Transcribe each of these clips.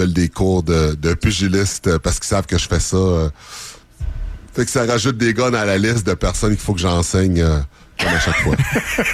veulent des cours de pugiliste parce qu'ils savent que je fais ça. Fait que ça rajoute des gars dans la liste de personnes qu'il faut que j'enseigne comme à chaque fois.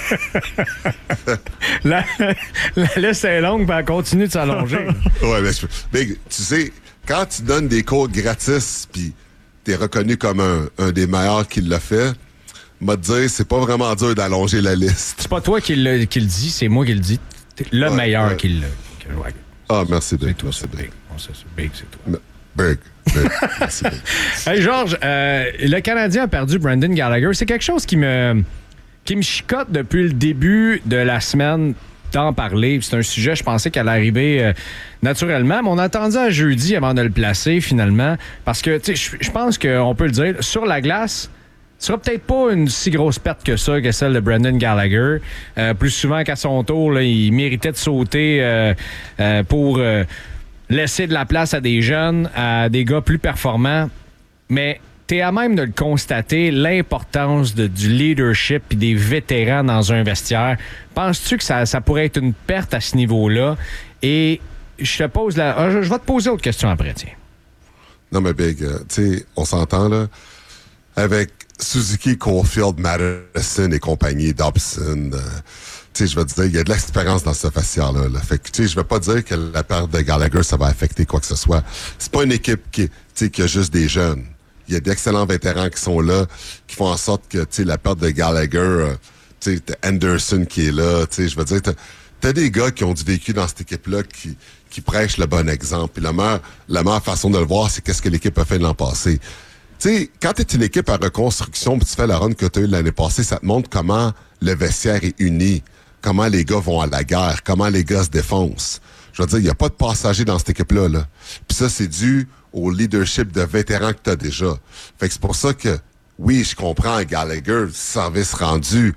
la liste est longue, mais elle continue de s'allonger. Ouais, mais tu sais, quand tu donnes des cours gratis, puis t'es reconnu comme un des meilleurs qui l'a fait, m'a dire, c'est pas vraiment dur d'allonger la liste. C'est pas toi qui le dit, c'est moi qui le dis. T'es le meilleur qui l'a. Ouais. Ah, merci Big. C'est toi, c'est Big. C'est Big, c'est toi. Big. Merci Big. Hey Georges, le Canadien a perdu Brendan Gallagher. C'est quelque chose qui me chicote depuis le début de la semaine d'en parler. C'est un sujet, je pensais qu'elle allait arriver naturellement, mais on a attendu à jeudi avant de le placer finalement, parce que je pense qu'on peut le dire, sur la glace, ce sera peut-être pas une si grosse perte que ça, que celle de Brendan Gallagher. Plus souvent qu'à son tour, là, il méritait de sauter pour laisser de la place à des jeunes, à des gars plus performants. Mais t'es à même de le constater, l'importance du leadership et des vétérans dans un vestiaire. Penses-tu que ça pourrait être une perte à ce niveau-là? Et je vais te poser autre question après, tiens. Non, mais Big, tu sais, on s'entend, là, avec Suzuki, Caulfield, Madison et compagnie, Dobson, tu sais, je vais te dire, il y a de l'expérience dans ce vestiaire-là. Là. Fait que, tu sais, je vais pas dire que la perte de Gallagher, ça va affecter quoi que ce soit. C'est pas une équipe qui a juste des jeunes. Il y a d'excellents vétérans qui sont là, qui font en sorte que, tu sais, la perte de Gallagher, tu sais, t'as Anderson qui est là, tu sais, je veux dire, t'as des gars qui ont du vécu dans cette équipe-là qui prêchent le bon exemple. Puis la meilleure façon de le voir, c'est qu'est-ce que l'équipe a fait l'an passé. Tu sais, quand t'es une équipe à reconstruction, puis tu fais la run que t'as eu l'année passée, ça te montre comment le vestiaire est uni, comment les gars vont à la guerre, comment les gars se défoncent. Je veux dire, il n'y a pas de passagers dans cette équipe-là, là. Puis ça, c'est dû au leadership de vétérans que tu as déjà. Fait que c'est pour ça que, oui, je comprends Gallagher, service rendu,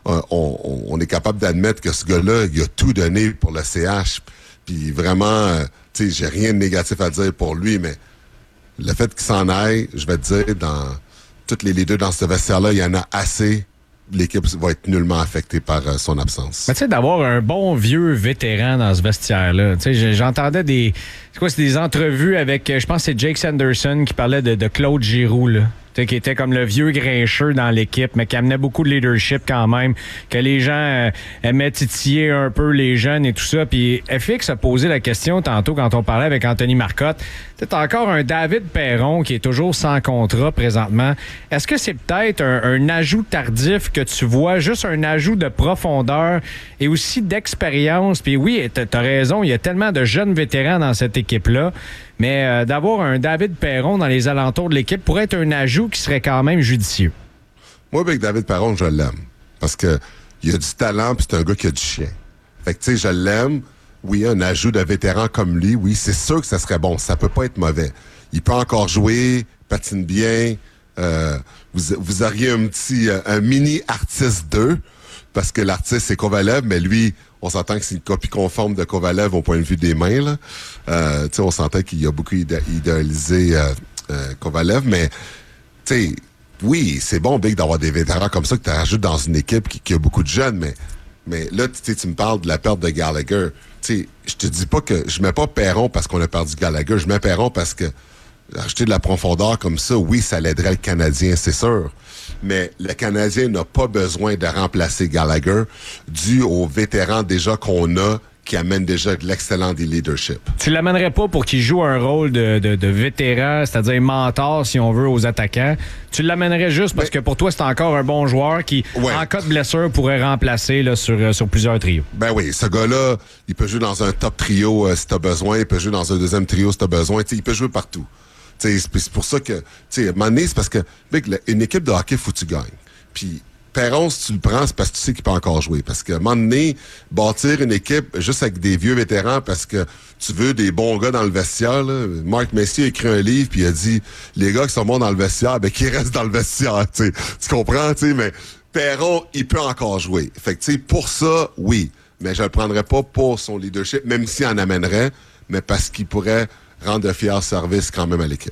on est capable d'admettre que ce gars-là, il a tout donné pour le CH. Puis vraiment, tu sais, j'ai rien de négatif à dire pour lui, mais le fait qu'il s'en aille, je vais te dire, dans tous les leaders dans ce vestiaire-là, il y en a assez. L'équipe va être nullement affectée par son absence. Mais tu sais, d'avoir un bon vieux vétéran dans ce vestiaire-là, tu sais, j'entendais des entrevues avec, je pense que c'est Jake Sanderson qui parlait de Claude Giroux, là. Qui était comme le vieux grincheux dans l'équipe, mais qui amenait beaucoup de leadership quand même, que les gens aimaient titiller un peu les jeunes et tout ça. Puis FX a posé la question tantôt quand on parlait avec Anthony Marcotte. T'as encore un David Perron qui est toujours sans contrat présentement. Est-ce que c'est peut-être un ajout tardif que tu vois, juste un ajout de profondeur et aussi d'expérience? Puis oui, t'as raison, il y a tellement de jeunes vétérans dans cette équipe-là. Mais d'avoir un David Perron dans les alentours de l'équipe pourrait être un ajout qui serait quand même judicieux. Moi, avec David Perron, je l'aime. Parce que il a du talent, puis c'est un gars qui a du chien. Fait que, tu sais, je l'aime. Oui, un ajout de vétéran comme lui, oui, c'est sûr que ça serait bon. Ça peut pas être mauvais. Il peut encore jouer, patine bien. Vous auriez un mini artiste 2, parce que l'artiste, c'est Kovalev, mais lui, on s'entend que c'est une copie conforme de Kovalev au point de vue des mains, là. Tu sais, on s'entend qu'il a beaucoup idéalisé Kovalev, mais, tu sais, oui, c'est bon, Big, d'avoir des vétérans comme ça que tu rajoutes dans une équipe qui a beaucoup de jeunes, mais là, tu me parles de la perte de Gallagher. Tu sais, je te dis pas que je mets pas Perron parce qu'on a perdu Gallagher, je mets Perron parce que ajouter de la profondeur comme ça, oui, ça l'aiderait le Canadien, c'est sûr. Mais le Canadien n'a pas besoin de remplacer Gallagher dû aux vétérans déjà qu'on a qui amènent déjà de l'excellent des leadership. Tu l'amènerais pas pour qu'il joue un rôle de vétéran, c'est-à-dire mentor, si on veut, aux attaquants. Tu l'amènerais juste parce que pour toi, c'est encore un bon joueur qui, en cas de blessure, pourrait remplacer là, sur plusieurs trios. Ben oui, ce gars-là, il peut jouer dans un top trio si t'as besoin, il peut jouer dans un deuxième trio si t'as besoin, il peut jouer partout. T'sais, c'est pour ça que, tu sais, à un moment donné, c'est parce que, mec, une équipe de hockey, faut que tu gagnes. Puis, Perron, si tu le prends, c'est parce que tu sais qu'il peut encore jouer. Parce qu'à un moment donné, bâtir une équipe juste avec des vieux vétérans parce que tu veux des bons gars dans le vestiaire, là. Marc Messier a écrit un livre puis il a dit, les gars qui sont bons dans le vestiaire, ben, qu'ils restent dans le vestiaire, tu sais. Tu comprends, tu sais, mais Perron, il peut encore jouer. Fait que, tu sais, pour ça, oui. Mais je le prendrais pas pour son leadership, même s'il en amènerait, mais parce qu'il pourrait rendre de fiers services quand même à l'équipe.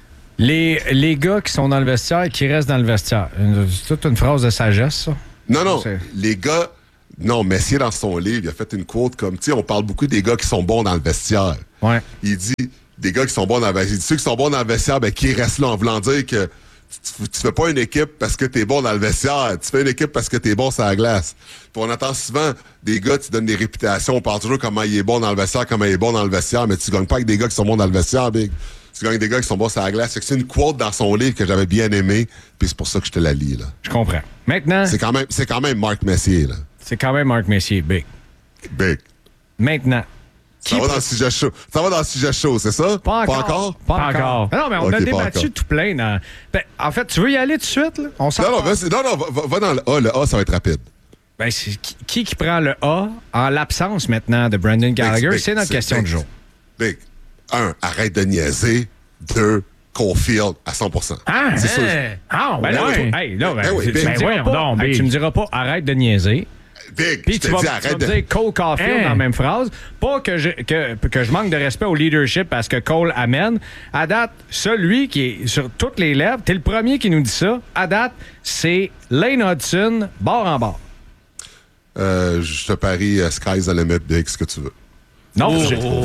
Les gars qui sont dans le vestiaire et qui restent dans le vestiaire. C'est toute une phrase de sagesse, ça? Non. Les gars... Non, Messier, dans son livre, il a fait une quote comme... Tu sais, on parle beaucoup des gars qui sont bons dans le vestiaire. Ouais. Il dit, des gars qui sont bons dans le vestiaire. Il dit, ceux qui sont bons dans le vestiaire, ben, qui restent là en voulant dire que tu fais pas une équipe parce que t'es bon dans le vestiaire. Tu fais une équipe parce que t'es bon sur la glace. Puis on entend souvent des gars, tu donnes des réputations. On parle toujours comment il est bon dans le vestiaire, comment il est bon dans le vestiaire, mais tu gagnes pas avec des gars qui sont bons dans le vestiaire, Big. Tu gagnes avec des gars qui sont bons sur la glace. C'est une quote dans son livre que j'avais bien aimé, puis c'est pour ça que je te la lis, là. Je comprends. Maintenant... C'est quand même Marc Messier, là. C'est quand même Marc Messier, Big. Big. Maintenant... Ça va dans le sujet chaud. Ça va dans le sujet chaud, c'est ça? Pas encore. Pas encore. Non, mais on a débattu tout plein. Ben, en fait, tu veux y aller tout de suite? Là? On non, va dans le A. Le A, ça va être rapide. Ben, c'est qui prend le A en l'absence maintenant de Brendan Gallagher? C'est notre question du jour. Big. 1. Arrête de niaiser. 2. Caulfield à 100%. Ah, c'est sûr. Ah, ben là, hey, là, tu me diras pas arrête de niaiser. Big, puis tu vas me dire Cole Caulfield dans la même phrase. Pas que je manque de respect au leadership parce que Cole amène. À date, celui qui est sur toutes les lèvres, t'es le premier qui nous dit ça. À date, c'est Lane Hudson, bord en bord. Je te parie Sky's the limit, Big, ce que tu veux. Non,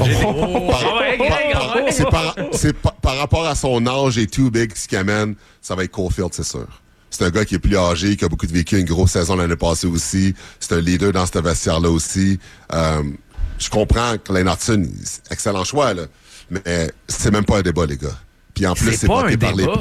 c'est par rapport à son âge et tout, Big, ce qu'il amène, ça va être Caulfield, c'est sûr. C'est un gars qui est plus âgé, qui a beaucoup de vécu, une grosse saison l'année passée aussi. C'est un leader dans ce vestiaire-là aussi. Je comprends que Lane Hudson, excellent choix, là. Mais c'est même pas un débat, les gars. Puis en plus, c'est voté par les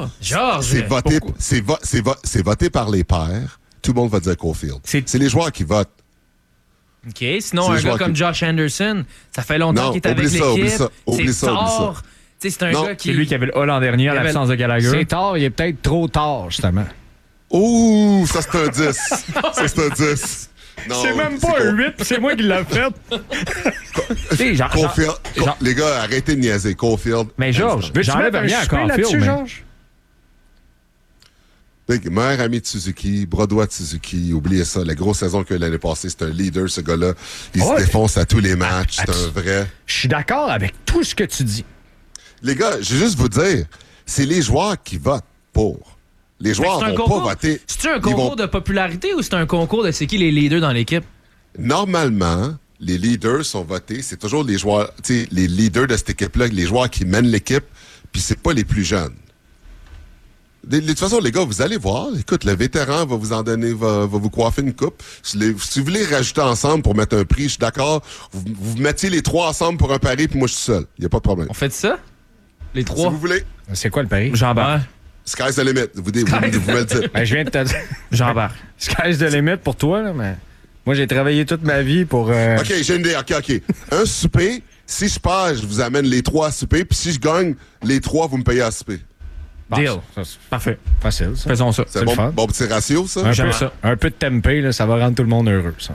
c'est voté par les pairs. Tout le monde va dire Caulfield. C'est les joueurs qui votent. OK. Sinon, un gars comme Josh Anderson, ça fait longtemps qu'il est avec l'équipe. C'est tard. C'est un gars qui... C'est lui qui avait le A l'an dernier à l'absence de Gallagher. C'est tard, il est peut-être trop tard, justement. Ouh, ça c'est un 10. Ça c'est un 10. C'est même pas un 8, c'est moi qui l'ai fait. Caulfield, les gars, arrêtez de niaiser. Caulfield. Mais Georges, j'enlève rien à Caulfield, Georges. Meilleur ami de Suzuki, bras droit de Suzuki, oubliez ça. La grosse saison qu'il a eu l'année passée, c'est un leader, ce gars-là. Il se défonce à tous les matchs. C'est un vrai. Je suis d'accord avec tout ce que tu dis. Les gars, je vais juste vous dire, c'est les joueurs qui votent pour. Les joueurs vont pas voter. C'est-tu un concours de popularité ou c'est un concours de c'est qui les leaders dans l'équipe? Normalement, les leaders sont votés. C'est toujours les joueurs, tu sais, les leaders de cette équipe-là, les joueurs qui mènent l'équipe, puis c'est pas les plus jeunes. De toute façon, les gars, vous allez voir. Écoute, le vétéran va vous en donner, va vous coiffer une coupe. Si vous voulez rajouter ensemble pour mettre un prix, je suis d'accord. Vous mettiez les trois ensemble pour un pari, puis moi, je suis seul. Il n'y a pas de problème. On fait ça? Les trois? Si vous voulez. C'est quoi le pari? Jean-Bert. Sky's the limit. Vous me le dites. Ben, je viens de te dire. Jean-Bert. Sky's the limit pour toi, là, mais moi, j'ai travaillé toute ma vie pour... OK, j'ai une idée. OK. Un souper, si je perds, je vous amène les trois à souper, puis si je gagne les trois, vous me payez à souper. Deal. Parfait. Facile, ça. Faisons ça. C'est bon petit ratio, ça? J'aime ça. Un peu de tempeh, là, ça va rendre tout le monde heureux, ça.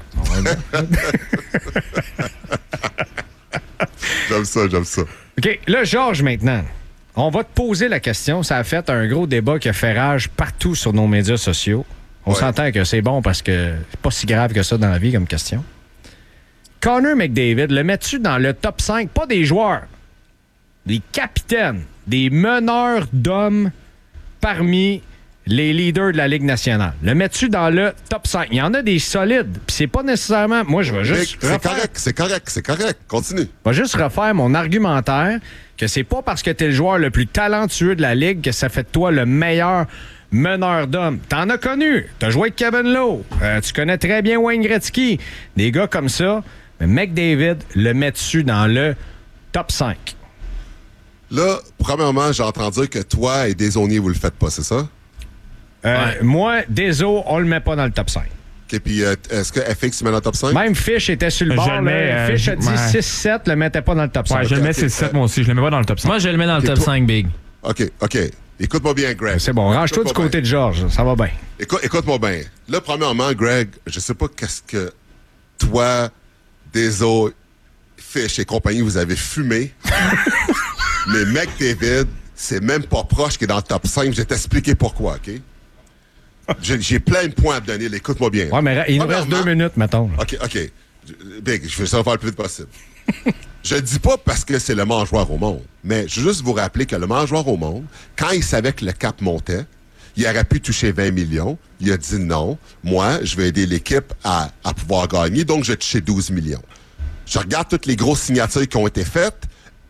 J'aime ça. OK, là, Georges, maintenant, on va te poser la question. Ça a fait un gros débat qui a fait rage partout sur nos médias sociaux. On s'entend que c'est bon parce que c'est pas si grave que ça dans la vie comme question. Connor McDavid, le mets-tu dans le top 5, pas des joueurs, des capitaines, des meneurs d'hommes parmi les leaders de la Ligue nationale? Le mets-tu dans le top 5? Il y en a des solides, puis c'est pas nécessairement... Moi, je vais juste... C'est correct. Continue. Je vais juste refaire mon argumentaire que c'est pas parce que t'es le joueur le plus talentueux de la Ligue que ça fait de toi le meilleur meneur d'hommes. T'en as connu. T'as joué avec Kevin Lowe. Tu connais très bien Wayne Gretzky. Des gars comme ça. Mais McDavid, le mets-tu dans le top 5? Là, premièrement, j'ai entendu dire que toi et Desaulniers, vous le faites pas, c'est ça? Moi, Deso, on le met pas dans le top 5. OK, puis est-ce que FX met dans le top 5? Même Fish était sur le bord. Fish a dit 6-7, le mettait pas dans le top 5. Ouais, je le mets 6-7 moi aussi, je le mets pas dans le top 5. Moi, je le mets dans le top 5, Big. OK. Écoute-moi bien, Greg. C'est bon, range-toi du côté de Georges, ça va bien. Écoute-moi bien. Là, premièrement, Greg, je sais pas qu'est-ce que toi, Deso, Fish et compagnie, vous avez fumé. Mais McDavid, c'est même pas proche qu'il est dans le top 5. Je vais t'expliquer pourquoi, OK? J'ai plein de points à te donner. Écoute-moi bien. Ouais, mais il nous reste 2 minutes, mettons. OK. Big, je vais ça faire le plus vite possible. Je dis pas parce que c'est le meilleur joueur au monde, mais je veux juste vous rappeler que le meilleur joueur au monde, quand il savait que le cap montait, il aurait pu toucher 20 millions. Il a dit non. Moi, je vais aider l'équipe à pouvoir gagner, donc je vais toucher 12 millions. Je regarde toutes les grosses signatures qui ont été faites.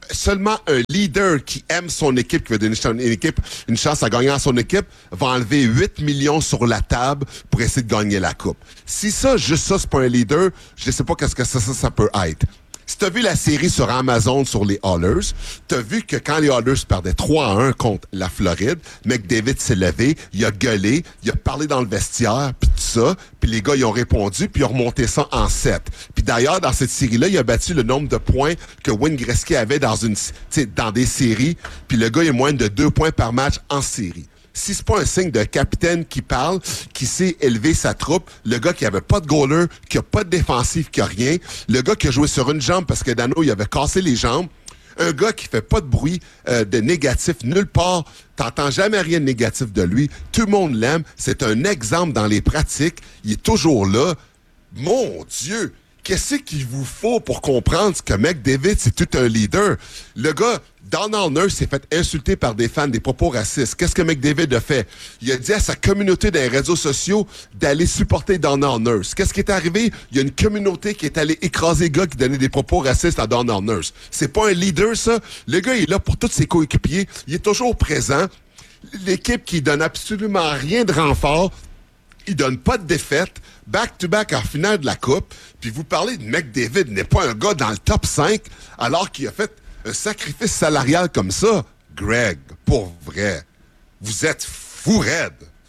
seulement un leader qui aime son équipe, qui veut donner une chance à gagner à son équipe, va enlever 8 millions sur la table pour essayer de gagner la coupe. Si juste ça, c'est pas un leader, je ne sais pas qu'est-ce que ça peut être. Si t'as vu la série sur Amazon sur les Oilers, t'as vu que quand les Oilers perdaient 3-1 contre la Floride, McDavid s'est levé, il a gueulé, il a parlé dans le vestiaire, puis tout ça, puis les gars, ils ont répondu, puis ils ont remonté ça en 7. Puis d'ailleurs, dans cette série-là, il a battu le nombre de points que Wayne Gretzky avait dans des séries, puis le gars, il a moins de 2 points par match en série. Si c'est pas un signe d'un capitaine qui parle, qui sait élever sa troupe, le gars qui avait pas de goaler, qui a pas de défensif, qui a rien, le gars qui a joué sur une jambe parce que Dano, il avait cassé les jambes, un gars qui fait pas de bruit de négatif nulle part, t'entends jamais rien de négatif de lui, tout le monde l'aime, c'est un exemple dans les pratiques, il est toujours là. Mon Dieu! Qu'est-ce qu'il vous faut pour comprendre que McDavid, c'est tout un leader? Le gars, Donald Nurse s'est fait insulter par des fans, des propos racistes. Qu'est-ce que McDavid a fait? Il a dit à sa communauté dans les réseaux sociaux d'aller supporter Donald Nurse. Qu'est-ce qui est arrivé? Il y a une communauté qui est allée écraser le gars qui donnait des propos racistes à Donald Nurse. C'est pas un leader, ça. Le gars, il est là pour tous ses coéquipiers. Il est toujours présent. L'équipe qui donne absolument rien de renfort, il donne pas de défaite, back-to-back en finale de la Coupe, puis vous parlez de McDavid n'est pas un gars dans le top 5 alors qu'il a fait un sacrifice salarial comme ça. Greg, pour vrai, vous êtes fou raide.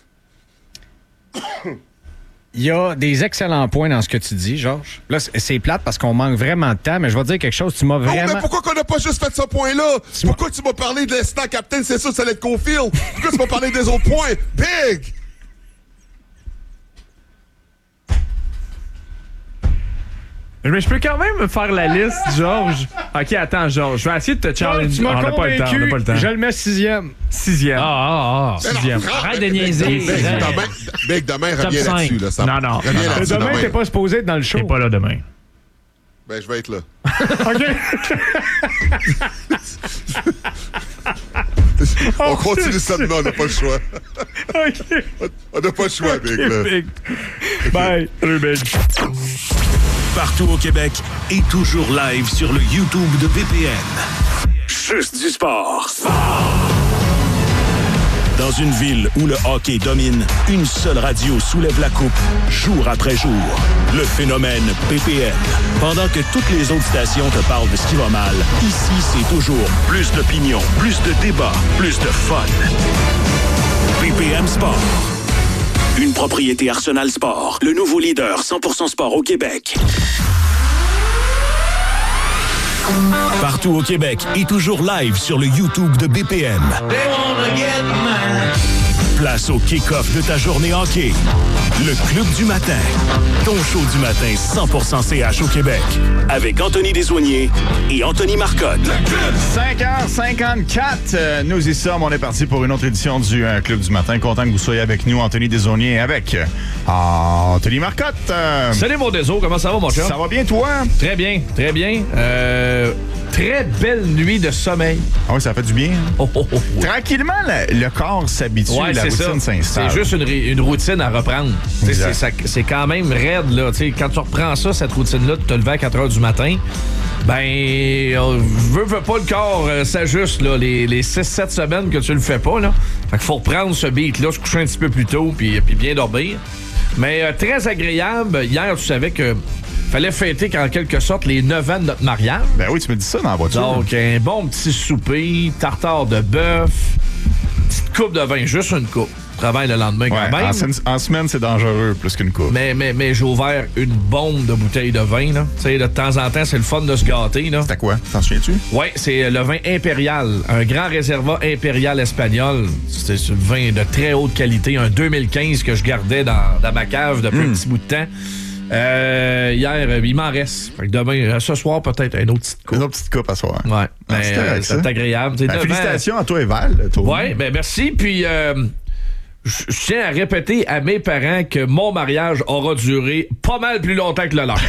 Il y a des excellents points dans ce que tu dis, Georges. Là, c'est plate parce qu'on manque vraiment de temps, mais je vais te dire quelque chose, tu m'as vraiment... mais pourquoi qu'on n'a pas juste fait ce point-là? Pourquoi tu m'as parlé de l'instant capitaine? C'est ça, ça allait être Caulfield. Pourquoi tu m'as parlé des autres points? Big! Mais je peux quand même faire la liste, Georges. OK, attends, Georges. Je vais essayer de te challenger. Tu m'as convaincu, on n'a pas le temps. Je le mets 6e. 6e. Sixième. Arrête de niaiser. Big, demain, reviens là-dessus. Là, ça non. Demain, t'es pas supposé être dans le show. T'es pas là demain. Ben, je vais être là. OK. On continue ça demain, on n'a pas le choix. OK. On n'a pas le choix, Big. Là. Big. Bye. Salut, Big. Partout au Québec et toujours live sur le YouTube de BPN. Juste du sport. Dans une ville où le hockey domine, une seule radio soulève la coupe, jour après jour. Le phénomène BPN. Pendant que toutes les autres stations te parlent de ce qui va mal, ici, c'est toujours plus d'opinion, plus de débats, plus de fun. BPM Sport. Une propriété Arsenal Sport, le nouveau leader 100% sport au Québec. Partout au Québec et toujours live sur le YouTube de BPM. Place au kick-off de ta journée hockey. Le Club du matin. Ton show du matin 100% CH au Québec. Avec Anthony Desaulniers et Anthony Marcotte. 5h54, nous y sommes. On est parti pour une autre édition du Club du matin. Content que vous soyez avec nous, Anthony Desaulniers, avec Anthony Marcotte. Salut mon Deso, comment ça va mon cher? Ça va bien toi? Très bien, très bien. Très belle nuit de sommeil. Ah oui, ça fait du bien. Oh. Tranquillement, le corps s'habitue, la routine s'installe. C'est juste une routine à reprendre. C'est quand même raide. Là. Quand tu reprends ça, cette routine-là, de te lever à 4 h du matin, veux pas, le corps s'ajuste les 6-7 semaines que tu le fais pas. Là. Fait qu'il faut reprendre ce beat-là, se coucher un petit peu plus tôt puis bien dormir. Mais très agréable. Hier, tu savais que fallait fêter en quelque sorte les 9 ans de notre mariage. Ben oui, tu me dis ça dans la voiture. Donc, un bon petit souper, tartare de bœuf, petite coupe de vin, juste une coupe. Travaille le lendemain quand même. En semaine, c'est dangereux plus qu'une coupe. Mais j'ai ouvert une bombe de bouteilles de vin. Là. De temps en temps, c'est le fun de se gâter. Là. C'était quoi? T'en souviens-tu? Oui, c'est le vin impérial. Un grand réservat impérial espagnol. C'est un vin de très haute qualité. Un 2015 que je gardais dans ma cave depuis un petit bout de temps. Hier, il m'en reste. Fait que demain, ce soir, peut-être une autre petite coupe. Une autre petite coupe à soir. Ouais. C'est agréable. Félicitations à toi et Val. Oui, merci. Puis, je tiens à répéter à mes parents que mon mariage aura duré pas mal plus longtemps que le leur.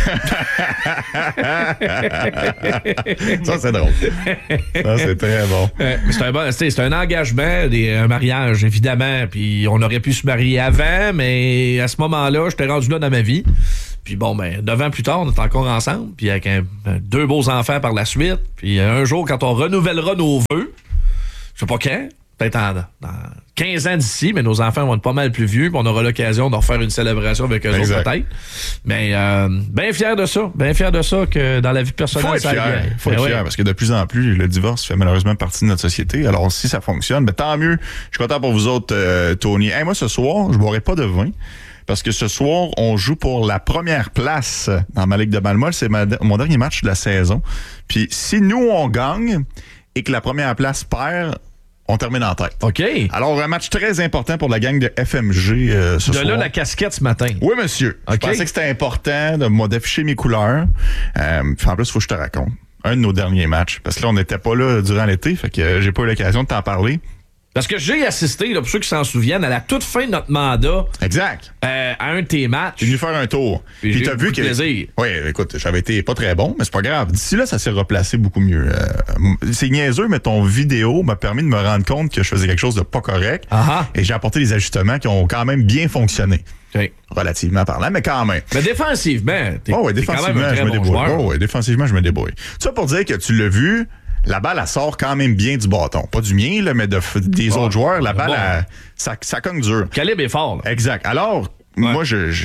Ça, c'est drôle. Ça, c'est très bon. C'est un engagement, un mariage, évidemment. Puis on aurait pu se marier avant, mais à ce moment-là, j'étais rendu là dans ma vie. Puis bon, 9 ans plus tard, on est encore ensemble, puis avec 2 beaux enfants par la suite. Puis un jour, quand on renouvellera nos vœux, je sais pas quand, peut-être dans 15 ans d'ici, mais nos enfants vont être pas mal plus vieux, puis on aura l'occasion de refaire une célébration avec eux autres peut-être. Mais bien fier de ça que dans la vie personnelle, ça aille bien. Faut être fier, parce que de plus en plus, le divorce fait malheureusement partie de notre société. Alors si ça fonctionne, tant mieux. Je suis content pour vous autres, Tony. Moi, ce soir, je boirai pas de vin. Parce que ce soir, on joue pour la première place dans ma Ligue de Balmol. C'est mon dernier match de la saison. Puis si nous, on gagne et que la première place perd, on termine en tête. OK. Alors, un match très important pour la gang de FMG ce soir. De là, la casquette ce matin. Oui, monsieur. Okay. Je pensais que c'était important d'afficher mes couleurs. En plus, il faut que je te raconte. Un de nos derniers matchs. Parce que là, on n'était pas là durant l'été. Fait que j'ai pas eu l'occasion de t'en parler. Parce que j'ai assisté, là, pour ceux qui s'en souviennent, à la toute fin de notre mandat. Exact. À un de tes matchs. J'ai venu faire un tour. Puis t'as vu que. Plaisir. Oui, écoute, j'avais été pas très bon, mais c'est pas grave. D'ici là, ça s'est replacé beaucoup mieux. C'est niaiseux, mais ton vidéo m'a permis de me rendre compte que je faisais quelque chose de pas correct. Et j'ai apporté des ajustements qui ont quand même bien fonctionné. Okay. Relativement parlant, mais quand même. Mais défensivement, t'es quand même un très bon joueur. Oui, défensivement, je me débrouille. Ça pour dire que tu l'as vu. La balle, elle sort quand même bien du bâton. Pas du mien, là, mais des autres joueurs. La balle, ça cogne dur. Le calibre est fort. Là. Exact. Alors, moi,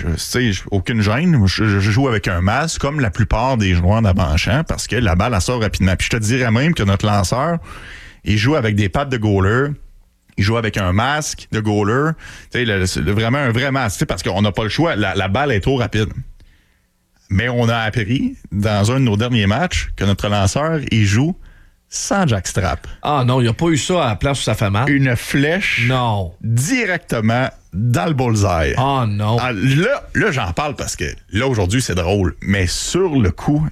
aucune gêne. Je joue avec un masque, comme la plupart des joueurs d'avant-champ, parce que la balle, elle sort rapidement. Puis je te dirais même que notre lanceur, il joue avec des pattes de goaler. Il joue avec un masque de goaler. Vraiment un vrai masque. Parce qu'on n'a pas le choix. La balle est trop rapide. Mais on a appris, dans un de nos derniers matchs, que notre lanceur, il joue sans jackstrap. Ah non, il n'y a pas eu ça à la place où ça fait mal. Une flèche directement dans le bullseye. Ah non. Là, j'en parle parce que là, aujourd'hui, c'est drôle. Mais sur le coup,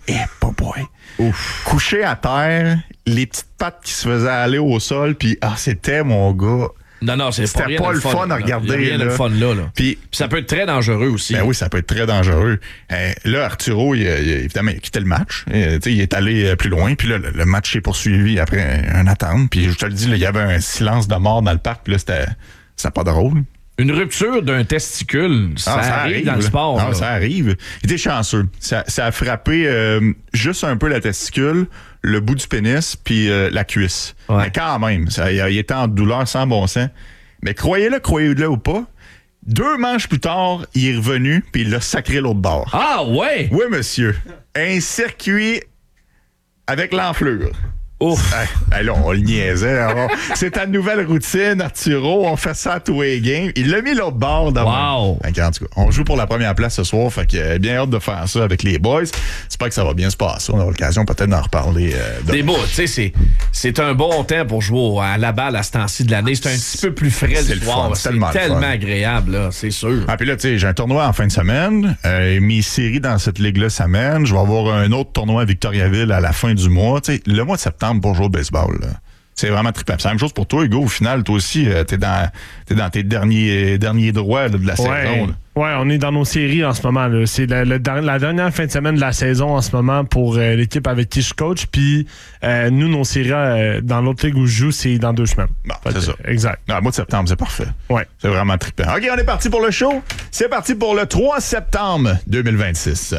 couché à terre, les petites pattes qui se faisaient aller au sol, puis c'était mon gars. Non, c'était pas le fun à regarder. Il y a rien de fun là. Puis ça peut être très dangereux aussi. Ben oui, ça peut être très dangereux. Là, Arturo, évidemment, il a quitté le match. Il est allé plus loin. Puis là, le match s'est poursuivi après une attente. Puis je te le dis, il y avait un silence de mort dans le parc. Puis là, c'était pas drôle. Une rupture d'un testicule, ça arrive dans le sport. Non, ça arrive. Il était chanceux. Ça a frappé juste un peu la testicule, le bout du pénis, puis la cuisse. Ouais. Mais quand même, il était en douleur sans bon sens. Mais croyez-le ou pas, 2 manches plus tard, il est revenu, puis il l'a sacré l'autre bord. Ah ouais? Oui, monsieur. Un circuit avec l'enflure. Ouf! Là, on le niaisait. C'est ta nouvelle routine, Arturo. On fait ça à tous les games. Il l'a mis l'autre bord. Wow! En tout cas, on joue pour la première place ce soir. Fait que bien hâte de faire ça avec les boys. J'espère que ça va bien se passer. On aura l'occasion peut-être d'en reparler. Des mots, tu sais, c'est un bon temps pour jouer à la balle à ce temps-ci de l'année. C'est un petit peu plus frais le soir. C'est tellement agréable, là, c'est sûr. Puis là, tu sais, j'ai un tournoi en fin de semaine. Mes séries dans cette ligue-là s'amènent. Je vais avoir un autre tournoi à Victoriaville à la fin du mois. Tu sais, le mois de septembre pour jouer au baseball. Là. C'est vraiment trippant. C'est la même chose pour toi, Hugo. Au final, toi aussi, t'es dans tes derniers droits là, de la saison. Oui, on est dans nos séries en ce moment. Là. C'est la dernière fin de semaine de la saison en ce moment pour l'équipe avec qui je coach. Puis nous, nos séries dans l'autre ligue où je joue, c'est dans 2 semaines. Bon, c'est ça. Exact. Le mois de septembre, c'est parfait. Ouais. C'est vraiment trippant. OK, on est parti pour le show. C'est parti pour le 3 septembre 2026.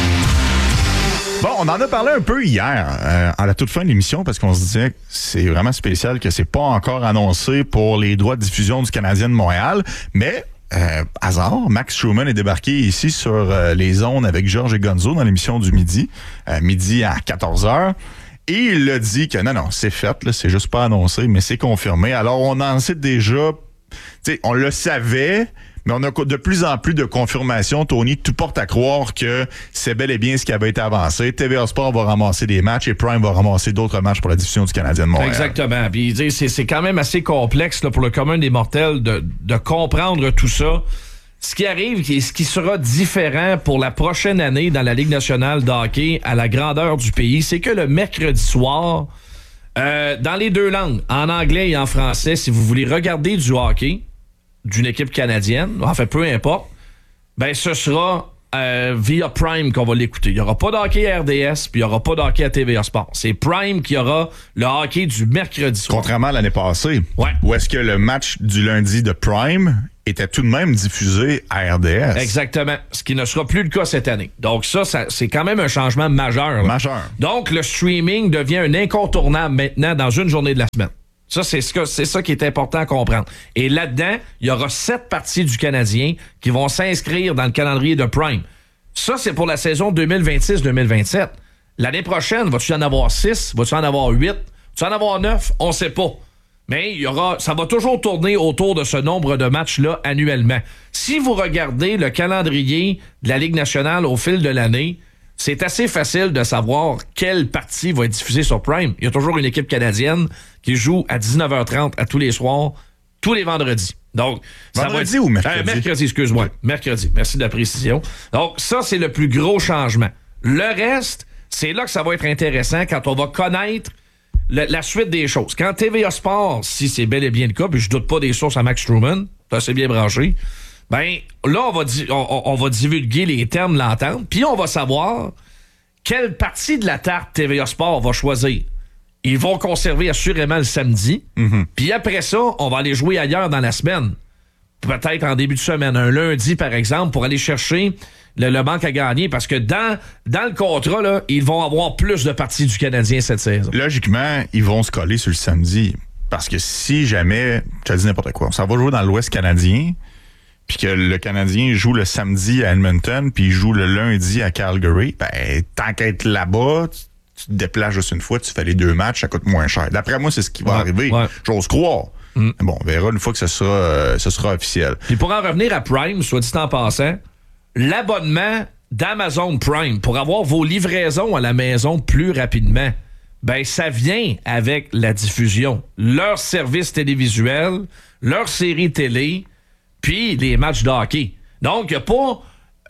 Bon, on en a parlé un peu hier, à la toute fin de l'émission, parce qu'on se disait que c'est vraiment spécial que c'est pas encore annoncé pour les droits de diffusion du Canadien de Montréal, mais hasard, Max Truman est débarqué ici sur les ondes avec Georges et Gonzo dans l'émission du midi à 14h. Et il a dit que non, c'est fait, là, c'est juste pas annoncé, mais c'est confirmé. Alors, on en sait déjà, tu sais, on le savait, mais on a de plus en plus de confirmations, Tony. Tout porte à croire que c'est bel et bien ce qui avait été avancé. TVA Sport va ramasser des matchs et Prime va ramasser d'autres matchs pour la diffusion du Canadien de Montréal. Exactement. Puis c'est quand même assez complexe là, pour le commun des mortels de comprendre tout ça. Ce qui arrive et ce qui sera différent pour la prochaine année dans la Ligue nationale de hockey à la grandeur du pays, c'est que le mercredi soir, dans les 2 langues, en anglais et en français, si vous voulez regarder du hockey d'une équipe canadienne, en fait, peu importe, ben ce sera via Prime qu'on va l'écouter. Il n'y aura pas de hockey à RDS, puis il n'y aura pas de hockey à TVA Sport. C'est Prime qui aura le hockey du mercredi soir. Contrairement à l'année passée, ouais. Où est-ce que le match du lundi de Prime était tout de même diffusé à RDS. Exactement. Ce qui ne sera plus le cas cette année. Donc ça c'est quand même un changement majeur. Majeur. Donc le streaming devient un incontournable maintenant dans une journée de la semaine. Ça, c'est ça qui est important à comprendre. Et là-dedans, il y aura 7 parties du Canadien qui vont s'inscrire dans le calendrier de Prime. Ça, c'est pour la saison 2026-2027. L'année prochaine, vas-tu en avoir 6? Vas-tu en avoir 8? Vas-tu en avoir 9? On ne sait pas. Mais ça va toujours tourner autour de ce nombre de matchs-là annuellement. Si vous regardez le calendrier de la Ligue nationale au fil de l'année, c'est assez facile de savoir quelle partie va être diffusée sur Prime. Il y a toujours une équipe canadienne qui joue à 19h30 à tous les soirs, tous les vendredis. Donc, vendredi ou mercredi? Mercredi, excuse-moi. Ouais. Mercredi. Merci de la précision. Donc, ça, c'est le plus gros changement. Le reste, c'est là que ça va être intéressant quand on va connaître la suite des choses. Quand TVA Sport, si c'est bel et bien le cas, puis je doute pas des sources à Max Truman, c'est assez bien branché, ben là, on va divulguer les termes de l'entente, puis on va savoir quelle partie de la tarte TVA Sport va choisir. Ils vont conserver assurément le samedi, puis après ça, on va aller jouer ailleurs dans la semaine. Peut-être en début de semaine, un lundi par exemple, pour aller chercher le manque à gagner, parce que dans le contrat, là, ils vont avoir plus de parties du Canadien cette saison. Logiquement, ils vont se coller sur le samedi, parce que si jamais, je te dis n'importe quoi, ça va jouer dans l'Ouest canadien, puis que le Canadien joue le samedi à Edmonton, puis il joue le lundi à Calgary, ben tant qu'à être là-bas, tu te déplaces juste une fois, tu fais les 2 matchs, ça coûte moins cher. D'après moi, c'est ce qui va arriver. Ouais. J'ose croire. Bon, on verra une fois que ce sera officiel. Puis pour en revenir à Prime, soit dit en passant, l'abonnement d'Amazon Prime pour avoir vos livraisons à la maison plus rapidement, ben ça vient avec la diffusion. Leur service télévisuel, leur série télé, puis les matchs de hockey. Donc, il n'y a pas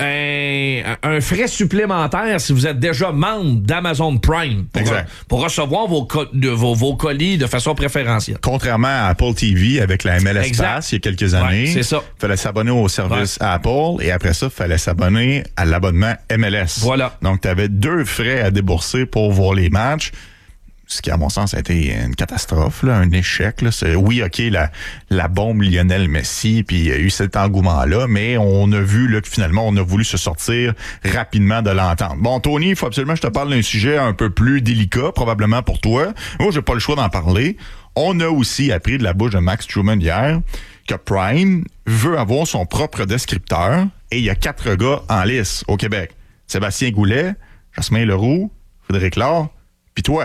un frais supplémentaire si vous êtes déjà membre d'Amazon Prime pour recevoir vos colis de façon préférentielle. Contrairement à Apple TV avec la MLS Pass il y a quelques années, c'est ça. Il fallait s'abonner au service Apple et après ça, il fallait s'abonner à l'abonnement MLS. Voilà. Donc, tu avais 2 frais à débourser pour voir les matchs. Ce qui, à mon sens, a été une catastrophe, là, un échec. Là. Oui, OK, la bombe Lionel Messi, puis il y a eu cet engouement-là, mais on a vu là, que finalement, on a voulu se sortir rapidement de l'entente. Bon, Tony, il faut absolument que je te parle d'un sujet un peu plus délicat, probablement pour toi. Moi, j'ai pas le choix d'en parler. On a aussi appris de la bouche de Max Truman hier que Prime veut avoir son propre descripteur et il y a 4 gars en lice au Québec. Sébastien Goulet, Jasmin Leroux, Frédéric Laure, puis toi.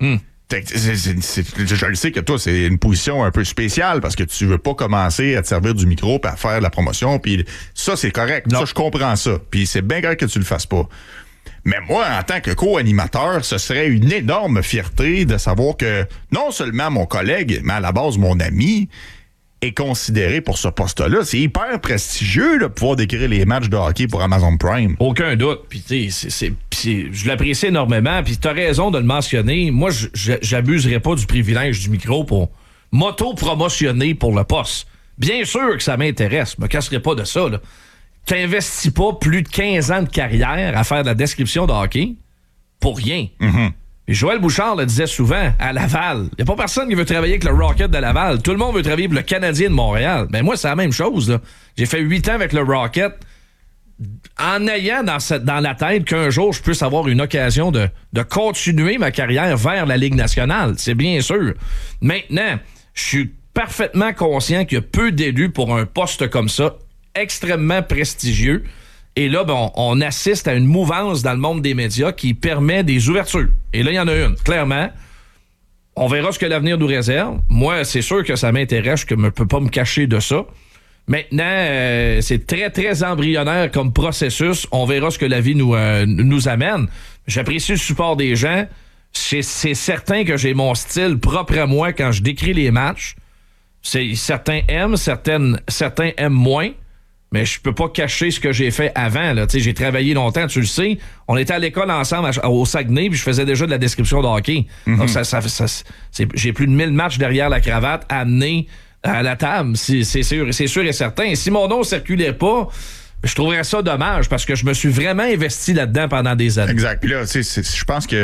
Je le sais que toi, c'est une position un peu spéciale parce que tu veux pas commencer à te servir du micro et à faire de la promotion. Puis ça, c'est correct. Non. Ça, je comprends ça. Puis c'est bien correct que tu le fasses pas. Mais moi, en tant que co-animateur, ce serait une énorme fierté de savoir que non seulement mon collègue, mais à la base, mon ami, est considéré pour ce poste-là. C'est hyper prestigieux de pouvoir décrire les matchs de hockey pour Amazon Prime. Aucun doute. Puis tu sais, je l'apprécie énormément. Puis tu as raison de le mentionner. Moi, j'abuserais pas du privilège du micro pour m'auto-promotionner pour le poste. Bien sûr que ça m'intéresse. Je me casserai pas de ça. Tu n'investis pas plus de 15 ans de carrière à faire de la description de hockey pour rien. Et Joël Bouchard le disait souvent, à Laval, il n'y a pas personne qui veut travailler avec le Rocket de Laval. Tout le monde veut travailler pour le Canadien de Montréal. Ben moi, c'est la même chose. Là. J'ai fait 8 ans avec le Rocket en ayant dans la tête qu'un jour, je puisse avoir une occasion de continuer ma carrière vers la Ligue nationale. C'est bien sûr. Maintenant, je suis parfaitement conscient qu'il y a peu d'élus pour un poste comme ça, extrêmement prestigieux. Et là, ben, on assiste à une mouvance dans le monde des médias qui permet des ouvertures. Et là, il y en a une, clairement. On verra ce que l'avenir nous réserve. Moi, c'est sûr que ça m'intéresse, je ne peux pas me cacher de ça. Maintenant, c'est très, très embryonnaire comme processus. On verra ce que la vie nous amène. J'apprécie le support des gens. C'est certain que j'ai mon style propre à moi quand je décris les matchs. Certains aiment, certains aiment moins. Mais je peux pas cacher ce que j'ai fait avant. Là. J'ai travaillé longtemps, tu le sais. On était à l'école ensemble au Saguenay, puis je faisais déjà de la description de hockey. Donc, j'ai plus de 1000 matchs derrière la cravate amenés à la table. C'est sûr et certain. Et si mon nom circulait pas, je trouverais ça dommage parce que je me suis vraiment investi là-dedans pendant des années. Exact. Puis là, je pense que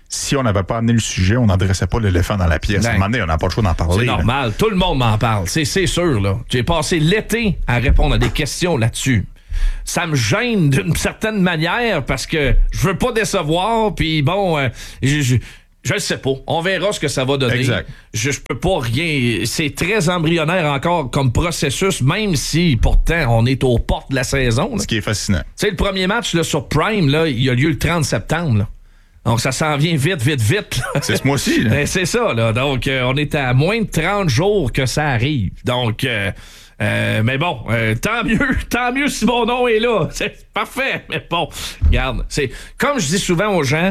si on n'avait pas amené le sujet, on n'adressait pas l'éléphant dans la pièce. À un moment donné, on n'a pas le choix d'en parler. C'est normal. Tout le monde m'en parle. C'est sûr, là. J'ai passé l'été à répondre à des questions là-dessus. Ça me gêne d'une certaine manière parce que je veux pas décevoir, puis bon, je ne sais pas. On verra ce que ça va donner. Exact. Je peux pas rien. C'est très embryonnaire encore comme processus, même si pourtant on est aux portes de la saison. Là. Ce qui est fascinant. Tu sais, le premier match là, sur Prime, là, il a lieu le 30 septembre. Là. Donc ça s'en vient vite. Là. C'est ce mois-ci. Là. C'est ça. Là. Donc on est à moins de 30 jours que ça arrive. Donc... mais bon, tant mieux si mon nom est là. C'est parfait. Mais bon, regarde, c'est comme je dis souvent aux gens,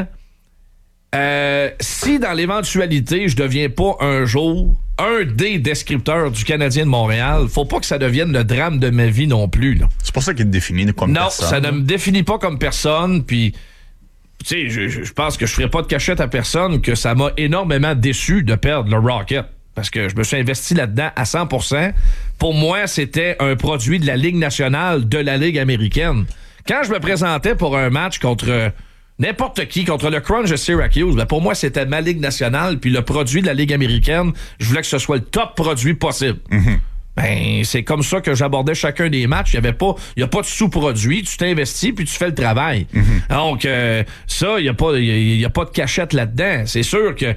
si dans l'éventualité je deviens pas un jour un des descripteurs du Canadien de Montréal, faut pas que ça devienne le drame de ma vie non plus. Là. C'est pour ça qu'il te définit comme personne. Non, ça ne me définit pas comme personne. Puis, tu sais, je pense que je ferai pas de cachette à personne que ça m'a énormément déçu de perdre le Rocket. Parce que je me suis investi là-dedans à 100%. Pour moi, c'était un produit de la Ligue nationale, de la Ligue américaine. Quand je me présentais pour un match contre n'importe qui, contre le Crunch de Syracuse, ben pour moi, c'était ma Ligue nationale, puis le produit de la Ligue américaine, je voulais que ce soit le top produit possible. Mm-hmm. Ben, c'est comme ça que j'abordais chacun des matchs. Il y a pas de sous-produit. Tu t'investis puis tu fais le travail. Mm-hmm. Donc, ça, il y a pas de cachette là-dedans. C'est sûr que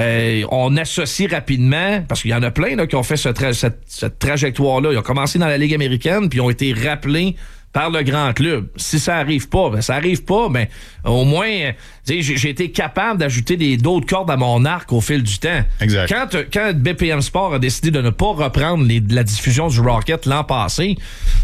on associe rapidement, parce qu'il y en a plein là, qui ont fait cette trajectoire-là. Ils ont commencé dans la Ligue américaine puis ont été rappelés par le grand club. Si ça arrive pas, ben ça arrive pas, ben au moins j'ai été capable d'ajouter d'autres cordes à mon arc au fil du temps. Exact. Quand BPM Sport a décidé de ne pas reprendre la diffusion du Rocket l'an passé,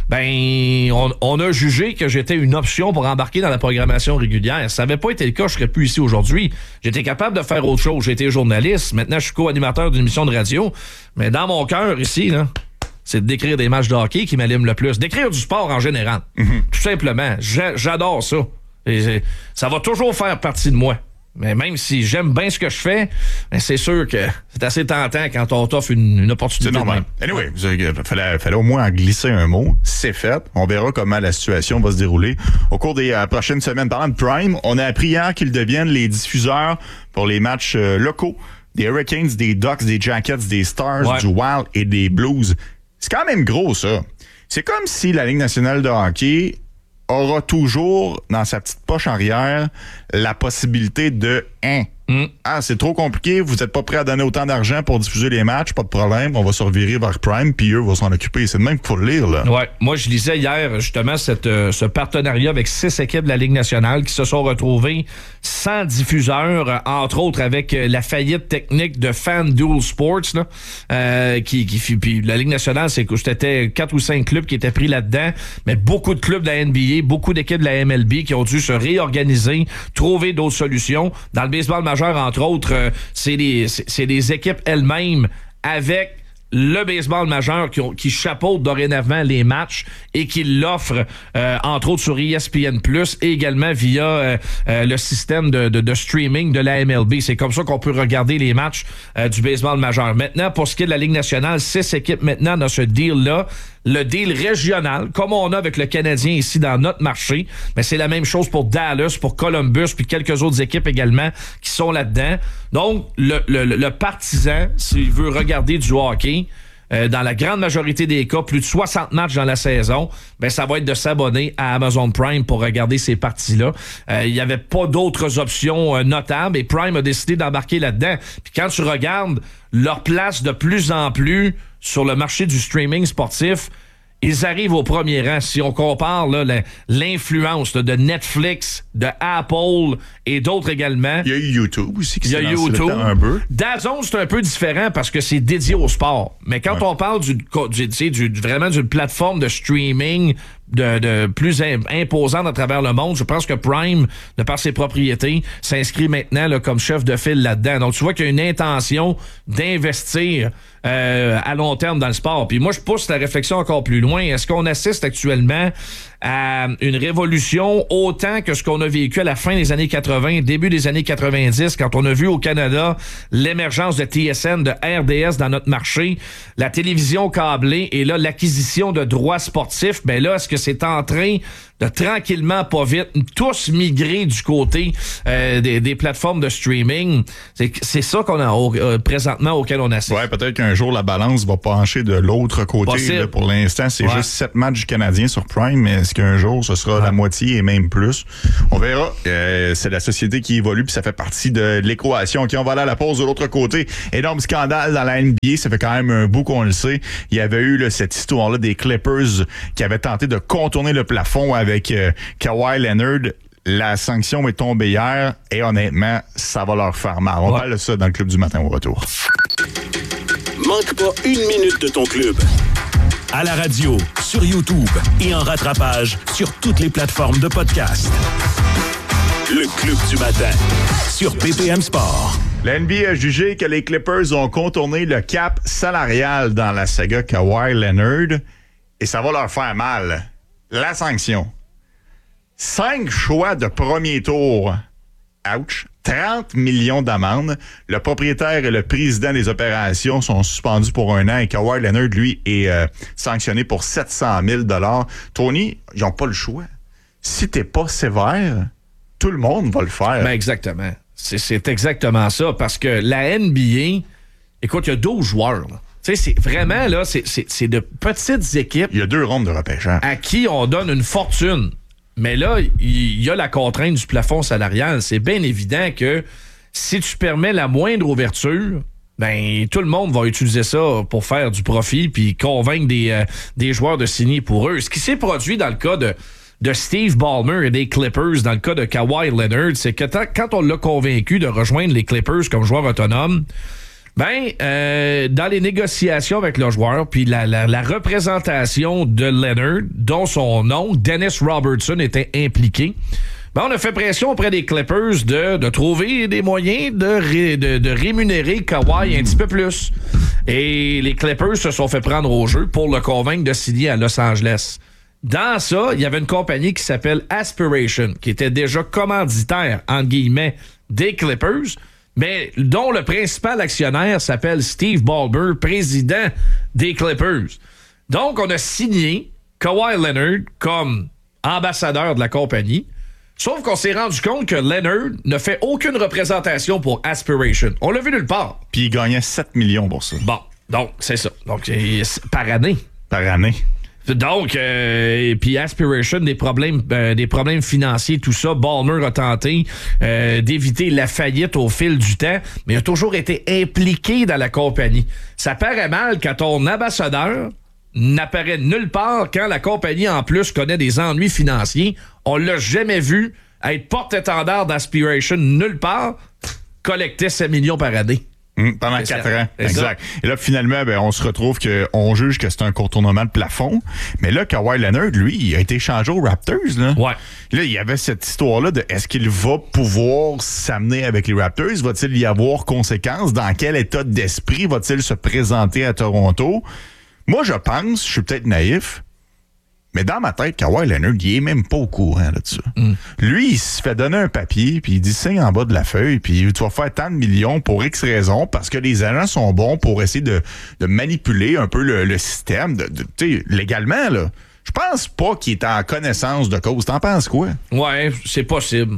ben on a jugé que j'étais une option pour embarquer dans la programmation régulière. Si ça n'avait pas été le cas, je serais plus ici aujourd'hui. J'étais capable de faire autre chose. J'étais journaliste. Maintenant, je suis co-animateur d'une émission de radio. Mais dans mon cœur ici, là, c'est d'écrire des matchs de hockey qui m'allument le plus. D'écrire du sport en général. Mm-hmm. Tout simplement. J'adore ça. Et ça va toujours faire partie de moi. Mais même si j'aime bien ce que je fais, ben c'est sûr que c'est assez tentant quand on t'offre une opportunité. C'est normal. Anyway, fallait au moins en glisser un mot. C'est fait. On verra comment la situation va se dérouler au cours des prochaines semaines. Parlant de Prime, on a appris hier qu'ils deviennent les diffuseurs pour les matchs locaux des Hurricanes, des Ducks, des Jackets, des Stars, du Wild et des Blues. C'est quand même gros, ça. C'est comme si la Ligue nationale de hockey aura toujours, dans sa petite poche arrière, la possibilité de Ah, c'est trop compliqué, vous n'êtes pas prêt à donner autant d'argent pour diffuser les matchs, pas de problème, on va se revirer vers Prime, puis eux vont s'en occuper. C'est de même qu'il faut le lire, là. Ouais, moi je lisais hier justement ce partenariat avec 6 équipes de la Ligue nationale qui se sont retrouvées sans diffuseur, entre autres avec la faillite technique de FanDuel Sports, là, puis la Ligue nationale, c'était 4 ou 5 clubs qui étaient pris là-dedans, mais beaucoup de clubs de la NBA, beaucoup d'équipes de la MLB qui ont dû se réorganiser, trouver d'autres solutions. Dans le baseball majeur, entre autres, c'est les équipes elles-mêmes avec le baseball majeur qui chapeaute dorénavant les matchs et qui l'offre, entre autres sur ESPN+, et également via le système de streaming de la MLB. C'est comme ça qu'on peut regarder les matchs du baseball majeur. Maintenant, pour ce qui est de la Ligue nationale, 6 équipes maintenant dans ce deal-là. Le deal régional, comme on a avec le Canadien ici dans notre marché, mais c'est la même chose pour Dallas, pour Columbus, puis quelques autres équipes également qui sont là-dedans. Donc, le partisan, s'il veut regarder du hockey, dans la grande majorité des cas, plus de 60 matchs dans la saison, ben ça va être de s'abonner à Amazon Prime pour regarder ces parties-là. Il n'y avait pas d'autres options notables et Prime a décidé d'embarquer là-dedans. Puis quand tu regardes leur place de plus en plus sur le marché du streaming sportif, ils arrivent au premier rang. Si on compare là, l'influence là, de Netflix, de Apple et d'autres également. Il y a eu YouTube aussi qui s'est lancé YouTube. Un peu. DAZN, c'est un peu différent parce que c'est dédié au sport. Mais quand on parle vraiment d'une plateforme de streaming de plus imposante à travers le monde, je pense que Prime, de par ses propriétés, s'inscrit maintenant là, comme chef de file là-dedans. Donc, tu vois qu'il y a une intention d'investir à long terme dans le sport. Puis moi, je pousse la réflexion encore plus loin. Est-ce qu'on assiste actuellement à une révolution autant que ce qu'on a vécu à la fin des années 80, début des années 90, quand on a vu au Canada l'émergence de TSN, de RDS dans notre marché, la télévision câblée et là, l'acquisition de droits sportifs? Ben là, est-ce que c'est en train de tranquillement, pas vite, tous migrer du côté des plateformes de streaming. C'est ça qu'on a présentement auquel on assiste. Ouais, peut-être qu'un jour, la balance va pencher de l'autre côté. Là, pour l'instant, c'est juste 7 matchs canadiens sur Prime, mais est-ce qu'un jour, ce sera la moitié et même plus? On verra. C'est la société qui évolue, puis ça fait partie de l'équation. OK, on va aller à la pause de l'autre côté. Énorme scandale dans la NBA. Ça fait quand même un bout qu'on le sait. Il y avait eu cette histoire-là des Clippers qui avaient tenté de contourner le plafond avec Kawhi Leonard. La sanction est tombée hier et honnêtement, ça va leur faire mal. On parle de ça dans le Club du matin au retour. Manque pas une minute de ton club. À la radio, sur YouTube et en rattrapage sur toutes les plateformes de podcast. Le Club du matin sur BPM Sport. La NBA a jugé que les Clippers ont contourné le cap salarial dans la saga Kawhi Leonard et ça va leur faire mal. La sanction. 5 choix de premier tour. Ouch. 30 millions d'amendes. Le propriétaire et le président des opérations sont suspendus pour 1 an et Kawhi Leonard, lui, est sanctionné pour 700 000 $. Tony, ils n'ont pas le choix. Si t'es pas sévère, tout le monde va le faire. Ben exactement. C'est exactement ça. Parce que la NBA, écoute, il y a 12 joueurs. Tu sais, c'est vraiment, là, c'est de petites équipes. Il y a 2 rondes de repêchage. À qui on donne une fortune. Mais là, il y a la contrainte du plafond salarial. C'est bien évident que si tu permets la moindre ouverture, ben tout le monde va utiliser ça pour faire du profit puis convaincre des joueurs de signer pour eux. Ce qui s'est produit dans le cas de Steve Ballmer et des Clippers, dans le cas de Kawhi Leonard, c'est que quand on l'a convaincu de rejoindre les Clippers comme joueur autonome, dans les négociations avec le joueur, puis la représentation de Leonard, dont son oncle, Dennis Robertson, était impliqué, on a fait pression auprès des Clippers de trouver des moyens de rémunérer Kawhi un petit peu plus. Et les Clippers se sont fait prendre au jeu pour le convaincre de signer à Los Angeles. Dans ça, il y avait une compagnie qui s'appelle Aspiration, qui était déjà commanditaire, entre guillemets, des Clippers, mais dont le principal actionnaire s'appelle Steve Ballmer, président des Clippers. Donc, on a signé Kawhi Leonard comme ambassadeur de la compagnie, sauf qu'on s'est rendu compte que Leonard ne fait aucune représentation pour Aspiration. On l'a vu nulle part. Puis il gagnait 7 millions pour ça. Bon, donc, c'est ça. Donc, par année. Par année. Donc, puis Aspiration, des problèmes financiers, tout ça. Ballmer a tenté d'éviter la faillite au fil du temps, mais il a toujours été impliqué dans la compagnie. Ça paraît mal quand ton ambassadeur n'apparaît nulle part quand la compagnie, en plus, connaît des ennuis financiers. On l'a jamais vu être porte-étendard d'Aspiration nulle part, collecter 7 millions par année. Pendant 4 ans. Exact. Et là, finalement, on se retrouve qu'on juge que c'est un contournement de plafond. Mais là, Kawhi Leonard, lui, il a été échangé aux Raptors. Là. Ouais. Là, il y avait cette histoire-là de est-ce qu'il va pouvoir s'amener avec les Raptors? Va-t-il y avoir conséquences? Dans quel état d'esprit va-t-il se présenter à Toronto? Moi, je pense, je suis peut-être naïf, mais dans ma tête, Kawhi Leonard, il est même pas au courant là, de ça. Lui, il se fait donner un papier, puis il dit signe en bas de la feuille, puis tu vas faire tant de millions pour X raisons, parce que les agents sont bons pour essayer de manipuler un peu le système, légalement, là. Je pense pas qu'il est en connaissance de cause. T'en penses quoi? Ouais, c'est possible.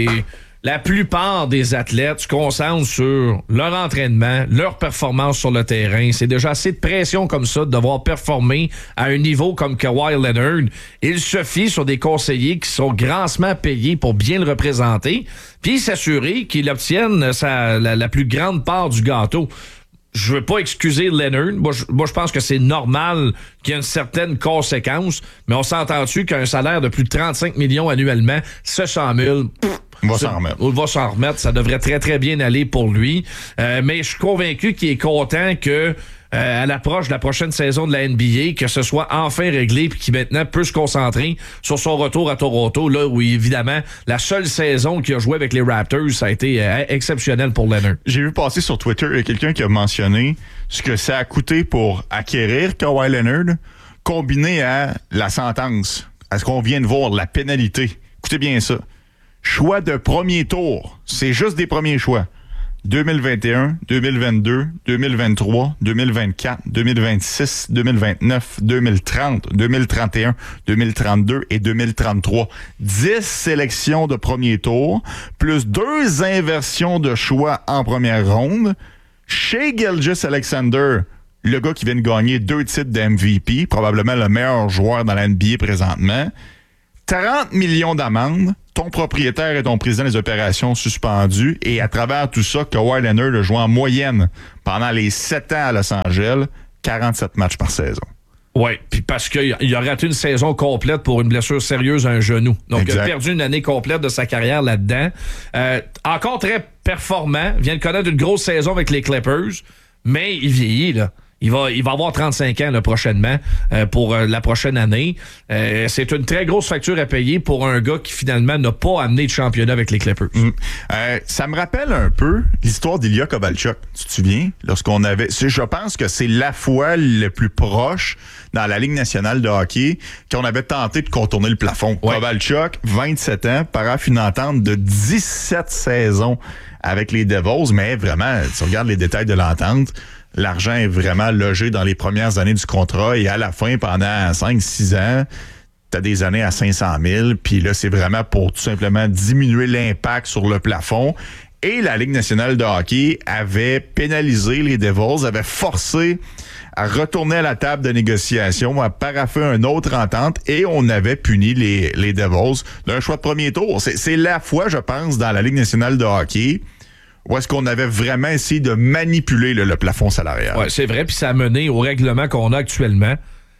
La plupart des athlètes se concentrent sur leur entraînement, leur performance sur le terrain. C'est déjà assez de pression comme ça de devoir performer à un niveau comme Kawhi Leonard. Il se fie sur des conseillers qui sont grassement payés pour bien le représenter, puis s'assurer qu'il obtienne la plus grande part du gâteau. Je veux pas excuser Leonard. Moi, je pense que c'est normal qu'il y ait une certaine conséquence, mais on s'entend-tu qu'un salaire de plus de 35 millions annuellement, 700 000... On va s'en remettre. On va s'en remettre. Ça devrait très, très bien aller pour lui. Mais je suis convaincu qu'il est content que, à l'approche de la prochaine saison de la NBA, que ce soit enfin réglé puis qu'il maintenant peut se concentrer sur son retour à Toronto, là où, évidemment, la seule saison qu'il a joué avec les Raptors, ça a été exceptionnel pour Leonard. J'ai vu passer sur Twitter, il y a quelqu'un qui a mentionné ce que ça a coûté pour acquérir Kawhi Leonard, combiné à la sentence, à ce qu'on vient de voir, la pénalité. Écoutez bien ça. Choix de premier tour. C'est juste des premiers choix. 2021, 2022, 2023, 2024, 2026, 2029, 2030, 2031, 2032 et 2033. 10 sélections de premier tour, plus 2 inversions de choix en première ronde. Shai Gilgeous-Alexander, le gars qui vient de gagner 2 titres de MVP, probablement le meilleur joueur dans la NBA présentement. 30 millions d'amendes, ton propriétaire et ton président des opérations suspendus, et à travers tout ça, Kawhi Leonard a joué en moyenne pendant les 7 ans à Los Angeles, 47 matchs par saison. Oui, puis parce qu'il a raté une saison complète pour une blessure sérieuse à un genou. Donc, exact. Il a perdu une année complète de sa carrière là-dedans. Encore très performant, vient de connaître une grosse saison avec les Clippers, mais il vieillit, là. Il va avoir 35 ans là, prochainement pour la prochaine année. C'est une très grosse facture à payer pour un gars qui finalement n'a pas amené de championnat avec les Clippers. Ça me rappelle un peu l'histoire d'Ilya Kovalchuk. Tu te souviens? Lorsqu'on avait, je pense que c'est la fois le plus proche dans la Ligue nationale de hockey qu'on avait tenté de contourner le plafond. Ouais. Kovalchuk, 27 ans, paragraphe une entente de 17 saisons avec les Devils, mais vraiment, tu regardes les détails de l'entente, l'argent est vraiment logé dans les premières années du contrat et à la fin, pendant 5-6 ans, t'as des années à 500 000, puis là, c'est vraiment pour tout simplement diminuer l'impact sur le plafond. Et la Ligue nationale de hockey avait pénalisé les Devils, avait forcé à retourner à la table de négociation, à paraffer une autre entente, et on avait puni les Devils d'un choix de premier tour. C'est la fois, je pense, dans la Ligue nationale de hockey où est-ce qu'on avait vraiment essayé de manipuler le plafond salarial. Oui, c'est vrai, puis ça a mené au règlement qu'on a actuellement.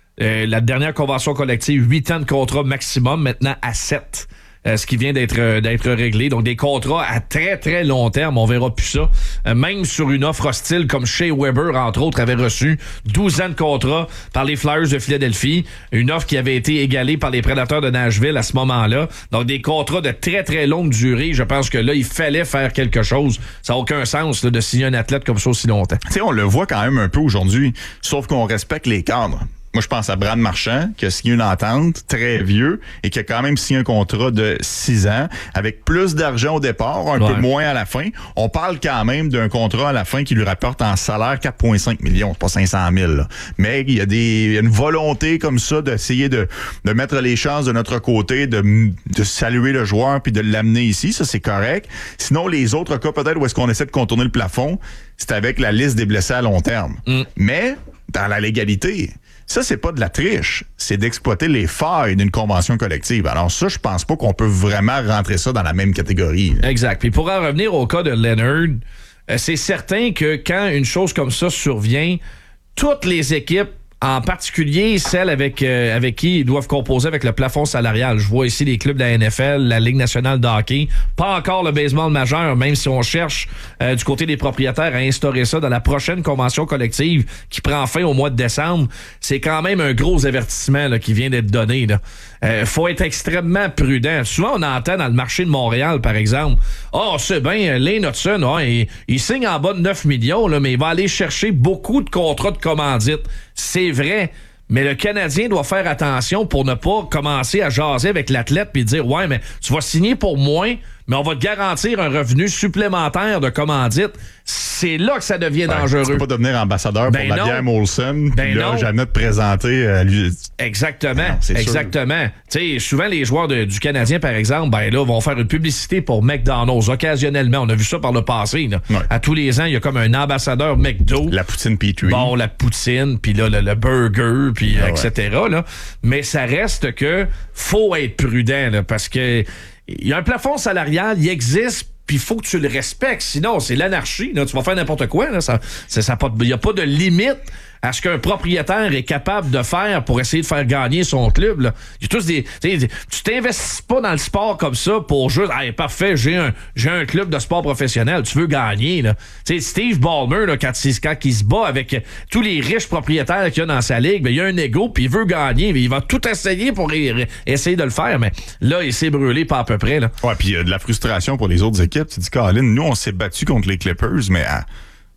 La dernière convention collective, 8 ans de contrat maximum, maintenant à 7. Ce qui vient d'être réglé. Donc, des contrats à très, très long terme. On verra plus ça. Même sur une offre hostile comme Shea Weber, entre autres, avait reçu 12 ans de contrat par les Flyers de Philadelphie. Une offre qui avait été égalée par les Prédateurs de Nashville à ce moment-là. Donc, des contrats de très, très longue durée. Je pense que là, il fallait faire quelque chose. Ça n'a aucun sens là, de signer un athlète comme ça aussi longtemps. Tu sais, on le voit quand même un peu aujourd'hui, sauf qu'on respecte les cadres. Moi, je pense à Brad Marchand, qui a signé une entente, très vieux, et qui a quand même signé un contrat de 6 ans, avec plus d'argent au départ, un peu moins à la fin. On parle quand même d'un contrat à la fin qui lui rapporte en salaire 4,5 millions, c'est pas 500 000. Là. Mais il y a une volonté comme ça d'essayer de mettre les chances de notre côté, de saluer le joueur puis de l'amener ici. Ça, c'est correct. Sinon, les autres cas, peut-être, où est-ce qu'on essaie de contourner le plafond, c'est avec la liste des blessés à long terme. Mais, dans la légalité, ça, c'est pas de la triche, c'est d'exploiter les failles d'une convention collective. Alors ça, je pense pas qu'on peut vraiment rentrer ça dans la même catégorie. Exact. Puis pour en revenir au cas de Leonard, c'est certain que quand une chose comme ça survient, toutes les équipes, en particulier celles avec qui ils doivent composer avec le plafond salarial. Je vois ici les clubs de la NFL, la Ligue nationale de hockey, pas encore le baseball majeur, même si on cherche du côté des propriétaires à instaurer ça dans la prochaine convention collective qui prend fin au mois de décembre. C'est quand même un gros avertissement là, qui vient d'être donné. Faut être extrêmement prudent. Souvent, on entend dans le marché de Montréal, par exemple, « Oh, c'est bien, Lane Hudson, il signe en bas de 9 millions, là, mais il va aller chercher beaucoup de contrats de commandite. » C'est vrai, mais le Canadien doit faire attention pour ne pas commencer à jaser avec l'athlète puis dire « Ouais, mais tu vas signer pour moins, mais on va te garantir un revenu supplémentaire de commandite. » C'est là que ça devient dangereux. Tu peux pas devenir ambassadeur pour la bière Molson puis là, jamais te présenter à lui. Exactement, non, exactement. Tu sais, souvent les joueurs du Canadien, par exemple, ben là, vont faire une publicité pour McDonald's occasionnellement. On a vu ça par le passé. Là. Ouais. À tous les ans, il y a comme un ambassadeur McDo. La poutine P3. Bon, la poutine, puis là, le burger, puis etc. Là. Mais ça reste que faut être prudent là, parce que il y a un plafond salarial, il existe, puis il faut que tu le respectes. Sinon, c'est l'anarchie. Là. Tu vas faire n'importe quoi. Il n'y a pas de limite à ce qu'un propriétaire est capable de faire pour essayer de faire gagner son club. Là. Il y a tous tu t'investis pas dans le sport comme ça pour juste « Hey, parfait, j'ai un club de sport professionnel. » Tu veux gagner. Là. Steve Ballmer, là, quand il se bat avec tous les riches propriétaires qu'il y a dans sa ligue, ben, il y a un ego, puis il veut gagner. Il va tout essayer pour essayer de le faire. Mais là, il s'est brûlé pas à peu près. Là. Ouais, puis il y a de la frustration pour les autres équipes. Tu dis, Colin, nous, on s'est battu contre les Clippers, mais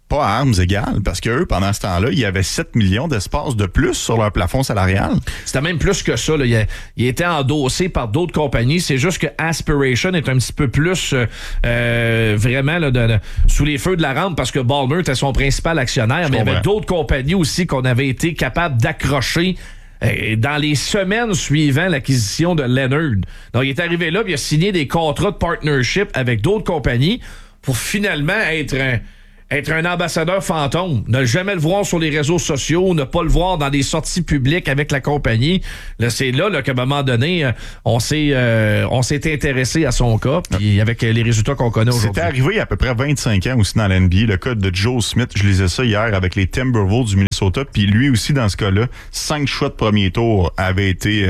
pas à armes égales, parce qu'eux, pendant ce temps-là, il y avait 7 millions d'espace de plus sur leur plafond salarial. C'était même plus que ça. Là. Il était endossé par d'autres compagnies. C'est juste que Aspiration est un petit peu plus vraiment là, sous les feux de la rampe parce que Ballmer était son principal actionnaire. Mais il y avait d'autres compagnies aussi qu'on avait été capable d'accrocher dans les semaines suivant l'acquisition de Leonard. Donc, il est arrivé là, puis il a signé des contrats de partnership avec d'autres compagnies pour finalement être un ambassadeur fantôme, ne jamais le voir sur les réseaux sociaux, ne pas le voir dans des sorties publiques avec la compagnie. Là, c'est là qu'à un moment donné, on s'est intéressé à son cas, puis avec les résultats qu'on connaît aujourd'hui. C'était arrivé il y a à peu près 25 ans aussi dans l'NBA, le cas de Joe Smith. Je lisais ça hier avec les Timberwolves du Minnesota, puis lui aussi, dans ce cas-là, 5 choix de premier tour avaient été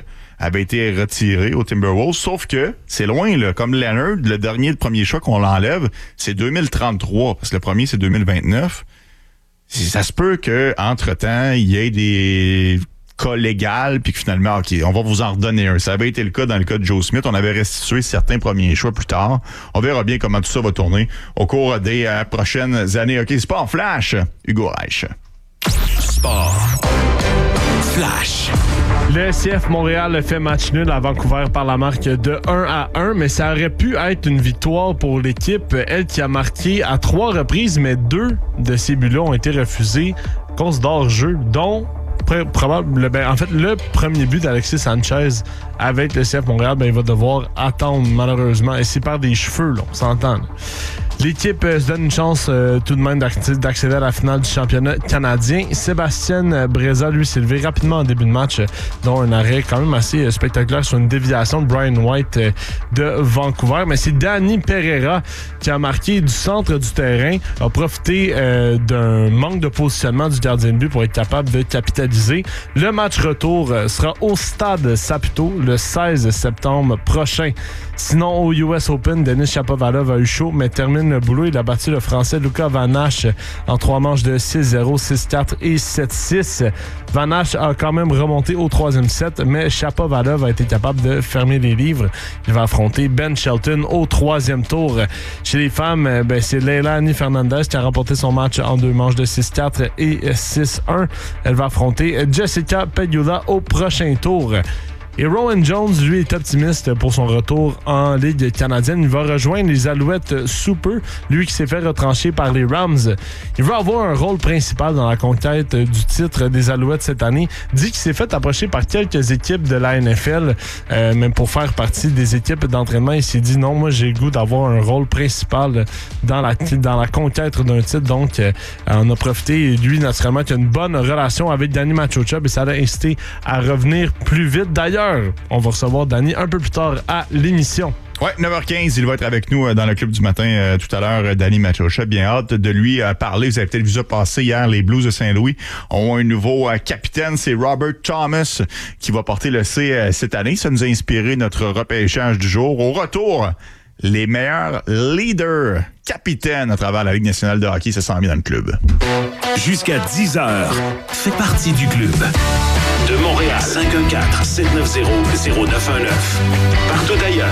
retiré au Timberwolves, sauf que c'est loin, là. Comme Leonard, le dernier premier choix qu'on l'enlève, c'est 2033, parce que le premier, c'est 2029. Ça se peut qu'entre-temps, il y ait des cas légaux, puis que finalement, OK, on va vous en redonner un. Ça avait été le cas dans le cas de Joe Smith. On avait restitué certains premiers choix plus tard. On verra bien comment tout ça va tourner au cours des prochaines années. OK, c'est pas en flash, Hugo Reich. Sport. Flash. Le CF Montréal fait match nul à Vancouver par la marque de 1-1, mais ça aurait pu être une victoire pour l'équipe, elle qui a marqué à 3 reprises, mais 2 de ces buts-là ont été refusés à cause d'hors-jeu, dont le premier but d'Alexis Sanchez avec le CF Montréal, il va devoir attendre malheureusement, et c'est par des cheveux, là, on s'entend. Là. L'équipe se donne une chance tout de même d'accéder à la finale du championnat canadien. Sébastien Breza, lui, s'est levé rapidement en début de match, dont un arrêt quand même assez spectaculaire sur une déviation de Brian White de Vancouver. Mais c'est Danny Pereira qui a marqué du centre du terrain, a profité d'un manque de positionnement du gardien de but pour être capable de capitaliser. Le match retour sera au Stade Saputo le 16 septembre prochain. Sinon, au US Open, Denis Shapovalov a eu chaud, mais termine le boulot. Il a battu le Français Luca Van Hache en 3 manches de 6-0, 6-4 et 7-6. Van Hache a quand même remonté au 3e set, mais Shapovalov a été capable de fermer les livres. Il va affronter Ben Shelton au 3e tour. Chez les femmes, c'est Leilani Fernandez qui a remporté son match en 2 manches de 6-4 et 6-1. Elle va affronter Jessica Pegula au prochain tour. Et Rowan Jones, lui, est optimiste pour son retour en Ligue canadienne. Il va rejoindre les Alouettes sous peu, lui qui s'est fait retrancher par les Rams. Il va avoir un rôle principal dans la conquête du titre des Alouettes cette année. Dit qu'il s'est fait approcher par quelques équipes de la NFL, même pour faire partie des équipes d'entraînement. Il s'est dit non, moi j'ai le goût d'avoir un rôle principal dans la conquête d'un titre. Donc, on a profité. Et lui, naturellement, qui a une bonne relation avec Danny Machocha, et ça l'a incité à revenir plus vite. D'ailleurs, on va recevoir Danny un peu plus tard à l'émission. Ouais, 9h15, il va être avec nous dans le club du matin tout à l'heure, Danny Machocha. Bien hâte de lui parler. Vous avez peut-être vu ça passer hier. Les Blues de Saint-Louis ont un nouveau capitaine. C'est Robert Thomas qui va porter le C cette année. Ça nous a inspiré notre repêchage du jour. Au retour, les meilleurs leaders, capitaines à travers la Ligue nationale de hockey, ça s'en vient dans le club. Jusqu'à 10h, fais partie du club. De Montréal, 514-790-0919. Partout ailleurs,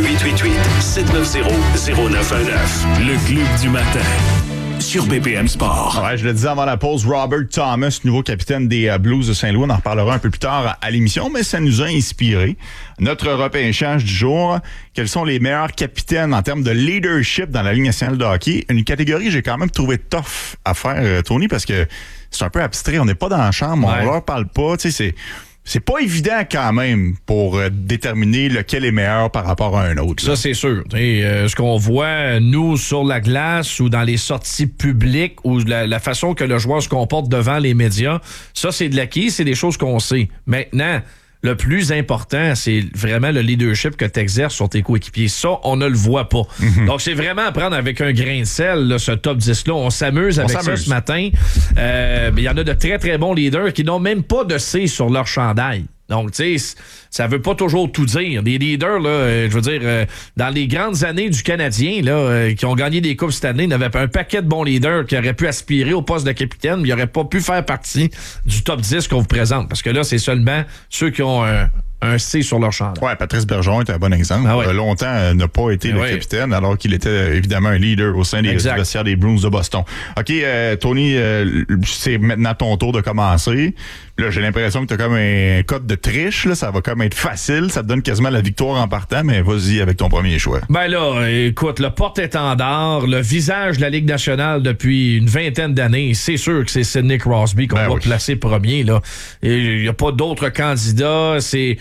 1-888-790-0919. Le club du matin. Sur BPM Sport. Ouais, je le disais avant la pause, Robert Thomas, nouveau capitaine des Blues de Saint-Louis. On en reparlera un peu plus tard à l'émission, mais ça nous a inspiré. Notre repêchage du jour, quels sont les meilleurs capitaines en termes de leadership dans la Ligue nationale de hockey? Une catégorie que j'ai quand même trouvé tough à faire, Tony, parce que c'est un peu abstrait. On n'est pas dans la chambre, on leur parle pas. Tu sais, c'est pas évident quand même pour déterminer lequel est meilleur par rapport à un autre. Ça, c'est sûr. Ce qu'on voit, nous, sur la glace ou dans les sorties publiques ou la façon que le joueur se comporte devant les médias, ça, c'est de l'acquis, c'est des choses qu'on sait. Maintenant, le plus important, c'est vraiment le leadership que tu exerces sur tes coéquipiers. Ça, on ne le voit pas. Mm-hmm. Donc, c'est vraiment à prendre avec un grain de sel, là, ce top 10-là. On s'amuse avec ça ce matin. Il y en a de très, très bons leaders qui n'ont même pas de C sur leur chandail. Donc, tu sais, ça veut pas toujours tout dire. Des leaders, là, je veux dire, dans les grandes années du Canadien, là, qui ont gagné des coupes cette année, il y avait un paquet de bons leaders qui auraient pu aspirer au poste de capitaine, mais ils n'auraient pas pu faire partie du top 10 qu'on vous présente. Parce que là, c'est seulement ceux qui ont un C sur leur chandail. Ouais, Patrice Bergeron est un bon exemple. Ah ouais. Longtemps n'a pas été le capitaine, alors qu'il était évidemment un leader au sein des vestiaires des Bruins de Boston. OK, Tony, c'est maintenant ton tour de commencer. Là, j'ai l'impression que tu as comme un code de triche. Là, ça va comme être facile. Ça te donne quasiment la victoire en partant, mais vas-y avec ton premier choix. Ben là, écoute, le porte-étendard, le visage de la Ligue nationale depuis une vingtaine d'années, c'est sûr que c'est Sidney Crosby qu'on va placer premier. Il n'y a pas d'autres candidats.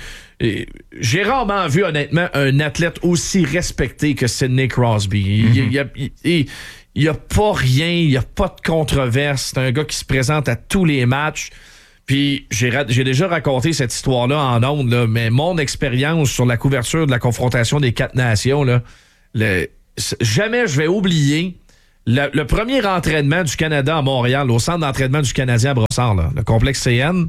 J'ai rarement vu, honnêtement, un athlète aussi respecté que Sidney Crosby. Il n'y a pas rien, il n'y a pas de controverse. C'est un gars qui se présente à tous les matchs. Puis j'ai déjà raconté cette histoire-là en ondes, là, mais mon expérience sur la couverture de la confrontation des 4 nations, là, jamais je vais oublier le premier entraînement du Canada à Montréal, au centre d'entraînement du Canadien à Brossard, là, le complexe CN.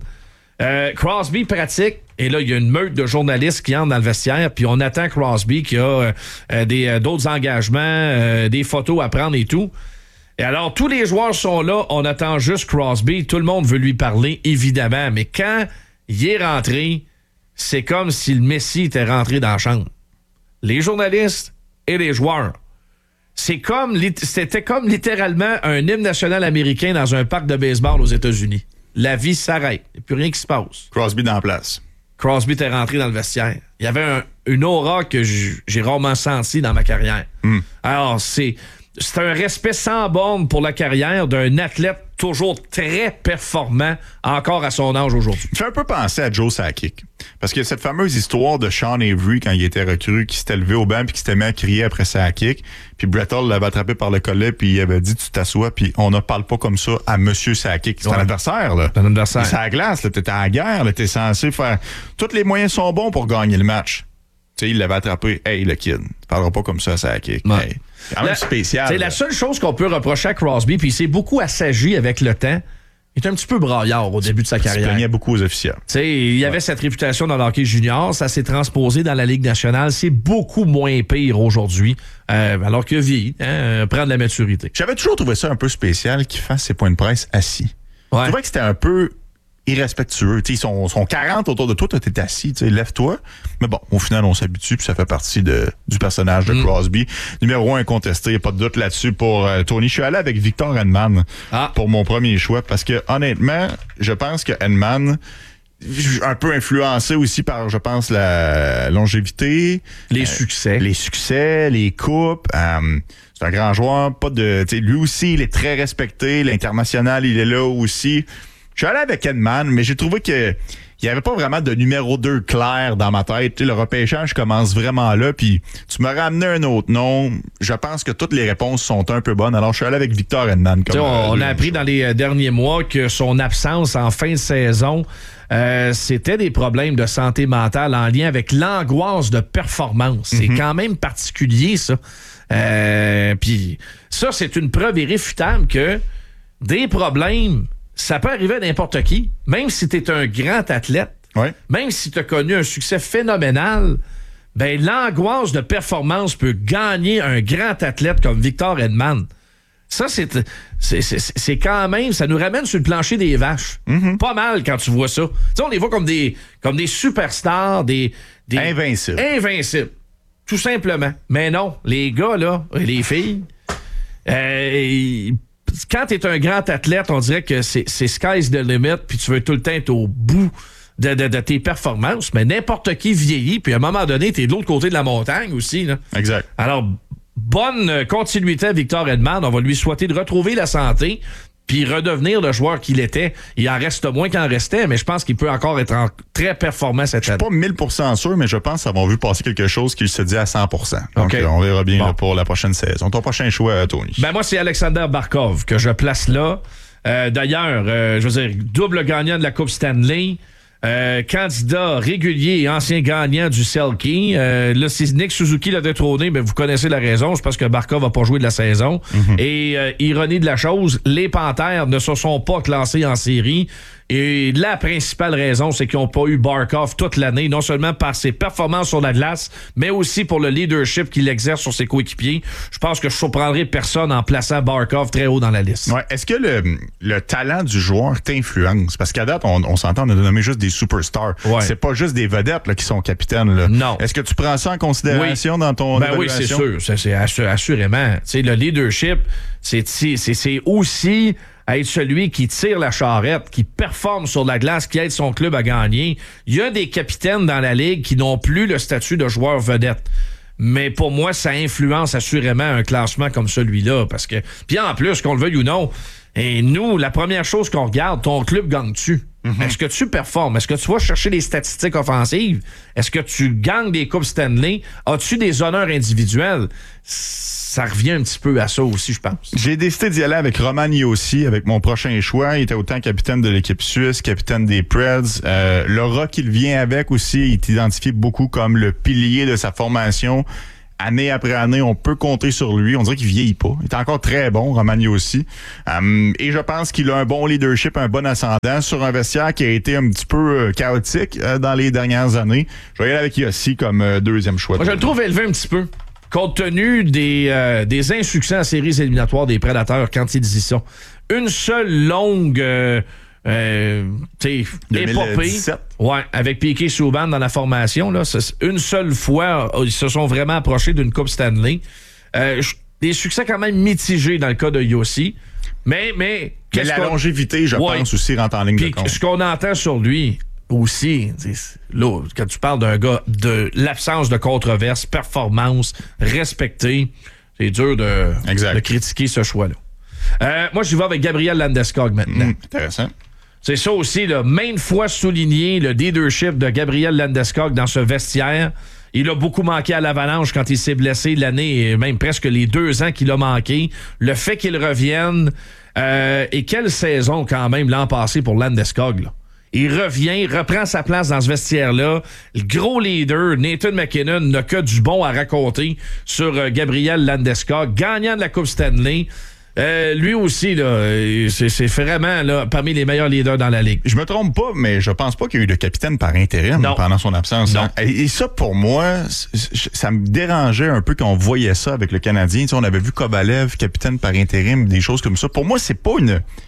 Crosby pratique, et là, il y a une meute de journalistes qui entrent dans le vestiaire, puis on attend Crosby qui a d'autres engagements, des photos à prendre et tout. Et alors, tous les joueurs sont là, on attend juste Crosby, tout le monde veut lui parler, évidemment, mais quand il est rentré, c'est comme si le Messie était rentré dans la chambre. Les journalistes et les joueurs. C'était comme littéralement un hymne national américain dans un parc de baseball aux États-Unis. La vie s'arrête, il n'y a plus rien qui se passe. Crosby dans la place. Crosby était rentré dans le vestiaire. Il y avait une aura que j'ai rarement sentie dans ma carrière. Alors, c'est un respect sans borne pour la carrière d'un athlète toujours très performant, encore à son âge aujourd'hui. Ça fait un peu penser à Joe Sakic. Parce qu'il y a cette fameuse histoire de Sean Avery quand il était recru, qui s'était levé au banc puis qui s'était mis à crier après Sakic. Puis Brett Hull l'avait attrapé par le collet puis il avait dit « Tu t'assois » puis on ne parle pas comme ça à Monsieur Sakic. C'est un adversaire, là. C'est un adversaire. C'est à la glace, là. T'étais à la guerre, là. T'es censé faire... Tous les moyens sont bons pour gagner le match. Tu sais, il l'avait attrapé. « Hey, le kid, tu parleras pas comme ça à Sakic. Ouais. Hey. » C'est quand même spécial. C'est la seule chose qu'on peut reprocher à Crosby, puis il s'est beaucoup assagi avec le temps. Il est un petit peu braillard au début de sa carrière. Il plaignait beaucoup aux officiels. Il y avait cette réputation dans le hockey junior, ça s'est transposé dans la Ligue nationale. C'est beaucoup moins pire aujourd'hui, alors qu'il a vieilli, prend de la maturité. J'avais toujours trouvé ça un peu spécial qu'il fasse ses points de presse assis. Ouais. Je trouvais que c'était un peu irrespectueux. Ils sont 40 autour de toi, t'es assis, lève-toi. Mais bon, au final, on s'habitue, puis ça fait partie du personnage de Crosby. Numéro 1 incontesté, il n'y a pas de doute là-dessus pour Tony. Je suis allé avec Victor Hedman pour mon premier choix, parce que honnêtement, je pense que Hedman, un peu influencé aussi par, je pense, la longévité. Les succès. Les succès, les coupes. C'est un grand joueur. Lui aussi, il est très respecté. L'international, il est là aussi. Je suis allé avec Hedman, mais j'ai trouvé que il n'y avait pas vraiment de numéro 2 clair dans ma tête. Le repêchage commence vraiment là, puis tu m'as ramené un autre nom. Je pense que toutes les réponses sont un peu bonnes. Alors, je suis allé avec Victor Hedman. On a appris dans les derniers mois que son absence en fin de saison, c'était des problèmes de santé mentale en lien avec l'angoisse de performance. C'est quand même particulier, ça. Puis ça, c'est une preuve irréfutable que des problèmes... Ça peut arriver à n'importe qui, même si tu es un grand athlète, même si tu as connu un succès phénoménal, ben l'angoisse de performance peut gagner un grand athlète comme Victor Hedman. Ça, c'est quand même... Ça nous ramène sur le plancher des vaches. Pas mal quand tu vois ça. T'sais, on les voit comme des superstars, des invincibles. Tout simplement. Mais non, les gars, là, les filles... quand t'es un grand athlète, on dirait que c'est sky's the limit, puis tu veux tout le temps être au bout de tes performances, mais n'importe qui vieillit, puis à un moment donné, t'es de l'autre côté de la montagne aussi. Là. Exact. Alors, bonne continuité à Victor Hedman. On va lui souhaiter de retrouver la santé, puis redevenir le joueur qu'il était. Il en reste moins qu'il en restait, mais je pense qu'il peut encore être très performant cette année. Je suis pas 1000% sûr, mais je pense avoir vu passer quelque chose qui se dit à 100%. Donc, on verra bien là, pour la prochaine saison. Ton prochain choix, Tony? Ben moi, c'est Alexander Barkov que je place là. D'ailleurs, je veux dire, double gagnant de la Coupe Stanley. Candidat régulier et ancien gagnant du Selke. Là, si Nick Suzuki l'a détrôné, ben vous connaissez la raison. C'est parce que Barkov va pas jouer de la saison. Et ironie de la chose, les Panthères ne se sont pas classés en série. Et la principale raison, c'est qu'ils n'ont pas eu Barkov toute l'année, non seulement par ses performances sur la glace, mais aussi pour le leadership qu'il exerce sur ses coéquipiers. Je pense que je ne surprendrai personne en plaçant Barkov très haut dans la liste. Ouais. Est-ce que le talent du joueur t'influence? Parce qu'à date, on s'entend, on a nommé juste des des superstars. Ouais. C'est pas juste des vedettes là, qui sont capitaines. Là. Non. Est-ce que tu prends ça en considération dans ton évaluation? Oui, c'est sûr. C'est assurément. Tu sais, le leadership, c'est aussi être celui qui tire la charrette, qui performe sur la glace, qui aide son club à gagner. Il y a des capitaines dans la Ligue qui n'ont plus le statut de joueur vedette. Mais pour moi, ça influence assurément un classement comme celui-là. Parce que, puis en plus, qu'on le veuille ou non, et nous, la première chose qu'on regarde, ton club gagne-tu? Mm-hmm. Est-ce que tu performes? Est-ce que tu vas chercher des statistiques offensives? Est-ce que tu gagnes des Coupes Stanley? As-tu des honneurs individuels? Ça revient un petit peu à ça aussi, je pense. J'ai décidé d'y aller avec Roman Josi, avec mon prochain choix. Il était autant capitaine de l'équipe suisse, capitaine des Preds. L'aura qu'il vient avec aussi, il est identifié beaucoup comme le pilier de sa formation. Année après année, on peut compter sur lui. On dirait qu'il vieillit pas. Il est encore très bon, Roman Josi. Et je pense qu'il a un bon leadership, un bon ascendant sur un vestiaire qui a été un petit peu chaotique dans les dernières années. Je vais y aller avec Josi comme deuxième choix. Moi, je le trouve élevé un petit peu, compte tenu des insuccès en séries éliminatoires des Prédateurs quand ils y sont. Une seule longue épopée. Ouais, avec Piquet Souban dans la formation. Là, une seule fois, ils se sont vraiment approchés d'une Coupe Stanley. Des succès quand même mitigés dans le cas de Josi. Mais la longévité, je pense, aussi rentre en ligne de compte. Ce qu'on entend sur lui aussi, là, quand tu parles d'un gars de l'absence de controverse, performance, respecté, c'est dur de critiquer ce choix-là. Moi, je vais avec Gabriel Landeskog maintenant. Intéressant. C'est ça aussi, là, maintes fois souligné le leadership de Gabriel Landeskog dans ce vestiaire. Il a beaucoup manqué à l'Avalanche quand il s'est blessé l'année, et même presque les 2 ans qu'il a manqué. Le fait qu'il revienne, et quelle saison quand même l'an passé pour Landeskog, là. Il revient, reprend sa place dans ce vestiaire-là. Le gros leader, Nathan MacKinnon, n'a que du bon à raconter sur Gabriel Landeskog, gagnant de la Coupe Stanley. Lui aussi, là, c'est vraiment là, parmi les meilleurs leaders dans la Ligue. Je me trompe pas, mais je pense pas qu'il y a eu de capitaine par intérim pendant son absence. Hein? Et ça, pour moi, ça me dérangeait un peu quand on voyait ça avec le Canadien. Tu sais, on avait vu Kovalev, capitaine par intérim, des choses comme ça. Pour moi, c'est pas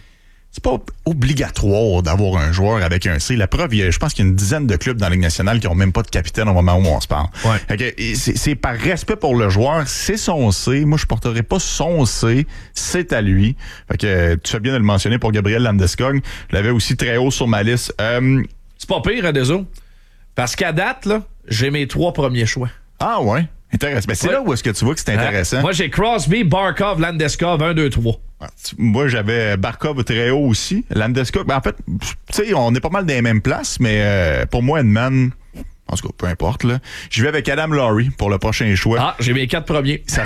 obligatoire d'avoir un joueur avec un C. La preuve, je pense qu'il y a une dizaine de clubs dans la Ligue nationale qui n'ont même pas de capitaine au moment où on se parle. Ouais. C'est par respect pour le joueur, c'est son C. Moi, je porterai pas son C, c'est à lui. Fait que tu fais bien de le mentionner pour Gabriel Landeskog. Je l'avais aussi très haut sur ma liste. C'est pas pire, Adezo. Parce qu'à date, là, j'ai mes 3 premiers choix. Ah ouais? Intéressant. Ben, c'est là où est-ce que tu vois que c'est intéressant. Moi, j'ai Crosby, Barkov, Landeskog, 1, 2, 3. Moi, j'avais Barkov très haut aussi. Landeskog, en fait, tu sais, on est pas mal dans les mêmes places, mais pour moi, Edman, en tout cas, peu importe, là. Je vais avec Adam Lowry pour le prochain choix. Ah, j'ai mes 4 premiers. Ça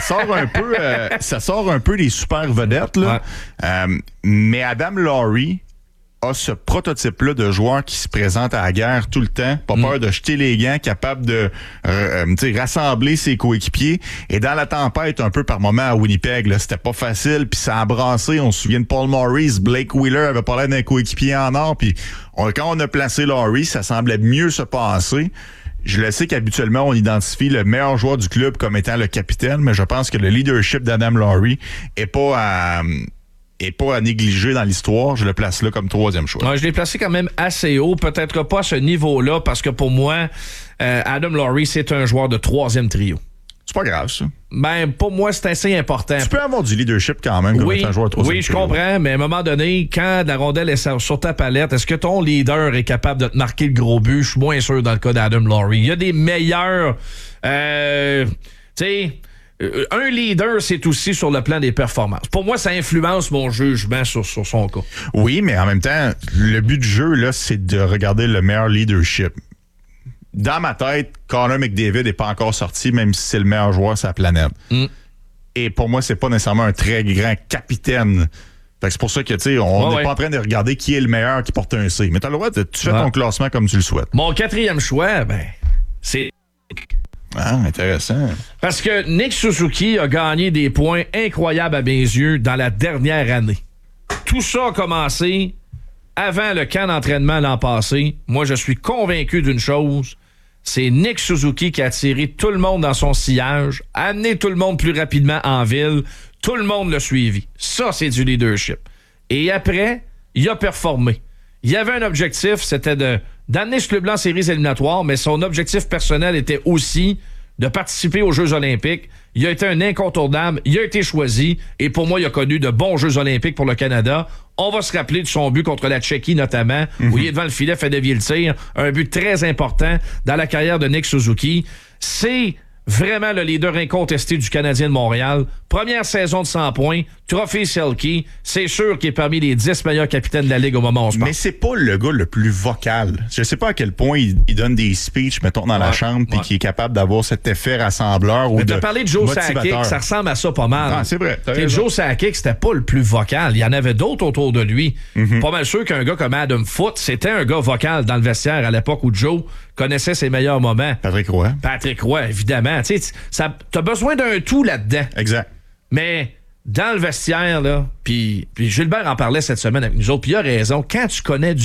sort un peu des super vedettes, là. Ouais. Mais Adam Lowry a ce prototype-là de joueur qui se présente à la guerre tout le temps, pas peur de jeter les gants, capable de rassembler ses coéquipiers. Et dans la tempête, un peu par moment à Winnipeg, là, c'était pas facile, puis ça a brassé. On se souvient de Paul Maurice, Blake Wheeler avait parlé d'un coéquipier en or, puis quand on a placé Lowry, ça semblait mieux se passer. Je le sais qu'habituellement, on identifie le meilleur joueur du club comme étant le capitaine, mais je pense que le leadership d'Adam Lowry est pas à négliger dans l'histoire. Je le place là comme 3e choix. Ouais, je l'ai placé quand même assez haut, peut-être pas à ce niveau-là, parce que pour moi, Adam Lowry, c'est un joueur de 3e trio. C'est pas grave, ça. Ben, pour moi, c'est assez important. Tu peux avoir du leadership quand même comme un joueur de 3e trio. Oui, je comprends, mais à un moment donné, quand la rondelle est sur ta palette, est-ce que ton leader est capable de te marquer le gros but? Je suis moins sûr dans le cas d'Adam Lowry. Il y a des meilleurs... tu sais... un leader, c'est aussi sur le plan des performances. Pour moi, ça influence mon jugement sur son cas. Oui, mais en même temps, le but du jeu, là, c'est de regarder le meilleur leadership. Dans ma tête, Connor McDavid n'est pas encore sorti, même si c'est le meilleur joueur sur la planète. Et pour moi, c'est pas nécessairement un très grand capitaine. Fait que c'est pour ça que, tu sais, on n'est pas en train de regarder qui est le meilleur qui porte un C. Mais t'as le droit de tu fais ton classement comme tu le souhaites. Mon 4e choix, c'est... Ah, intéressant. Parce que Nick Suzuki a gagné des points incroyables à mes yeux dans la dernière année. Tout ça a commencé avant le camp d'entraînement l'an passé. Moi, je suis convaincu d'une chose. C'est Nick Suzuki qui a attiré tout le monde dans son sillage, amené tout le monde plus rapidement en ville. Tout le monde l'a suivi. Ça, c'est du leadership. Et après, il a performé. Il y avait un objectif, c'était d'amener ce club-là en séries éliminatoires, mais son objectif personnel était aussi de participer aux Jeux olympiques. Il a été un incontournable, il a été choisi, et pour moi, il a connu de bons Jeux olympiques pour le Canada. On va se rappeler de son but contre la Tchéquie, notamment, où il est devant le filet, fait dévier le tir. Un but très important dans la carrière de Nick Suzuki. C'est vraiment le leader incontesté du Canadien de Montréal. Première saison de 100 points, trophée Selke. C'est sûr qu'il est parmi les 10 meilleurs capitaines de la Ligue au moment où on se parle. Mais c'est pas le gars le plus vocal. Je sais pas à quel point il donne des speeches, mettons, dans la chambre, puis qu'il est capable d'avoir cet effet rassembleur ou de t'as parlé de Joe Sakic, ça ressemble à ça pas mal. Ah, c'est vrai. Joe Sakic, c'était pas le plus vocal. Il y en avait d'autres autour de lui. Pas mal sûr qu'un gars comme Adam Foote, c'était un gars vocal dans le vestiaire à l'époque où Joe connaissait ses meilleurs moments. Patrick Roy, évidemment. T'as besoin d'un tout là-dedans. Exact. Mais dans le vestiaire, là, puis Gilbert en parlait cette semaine avec nous autres, puis il a raison, quand tu connais du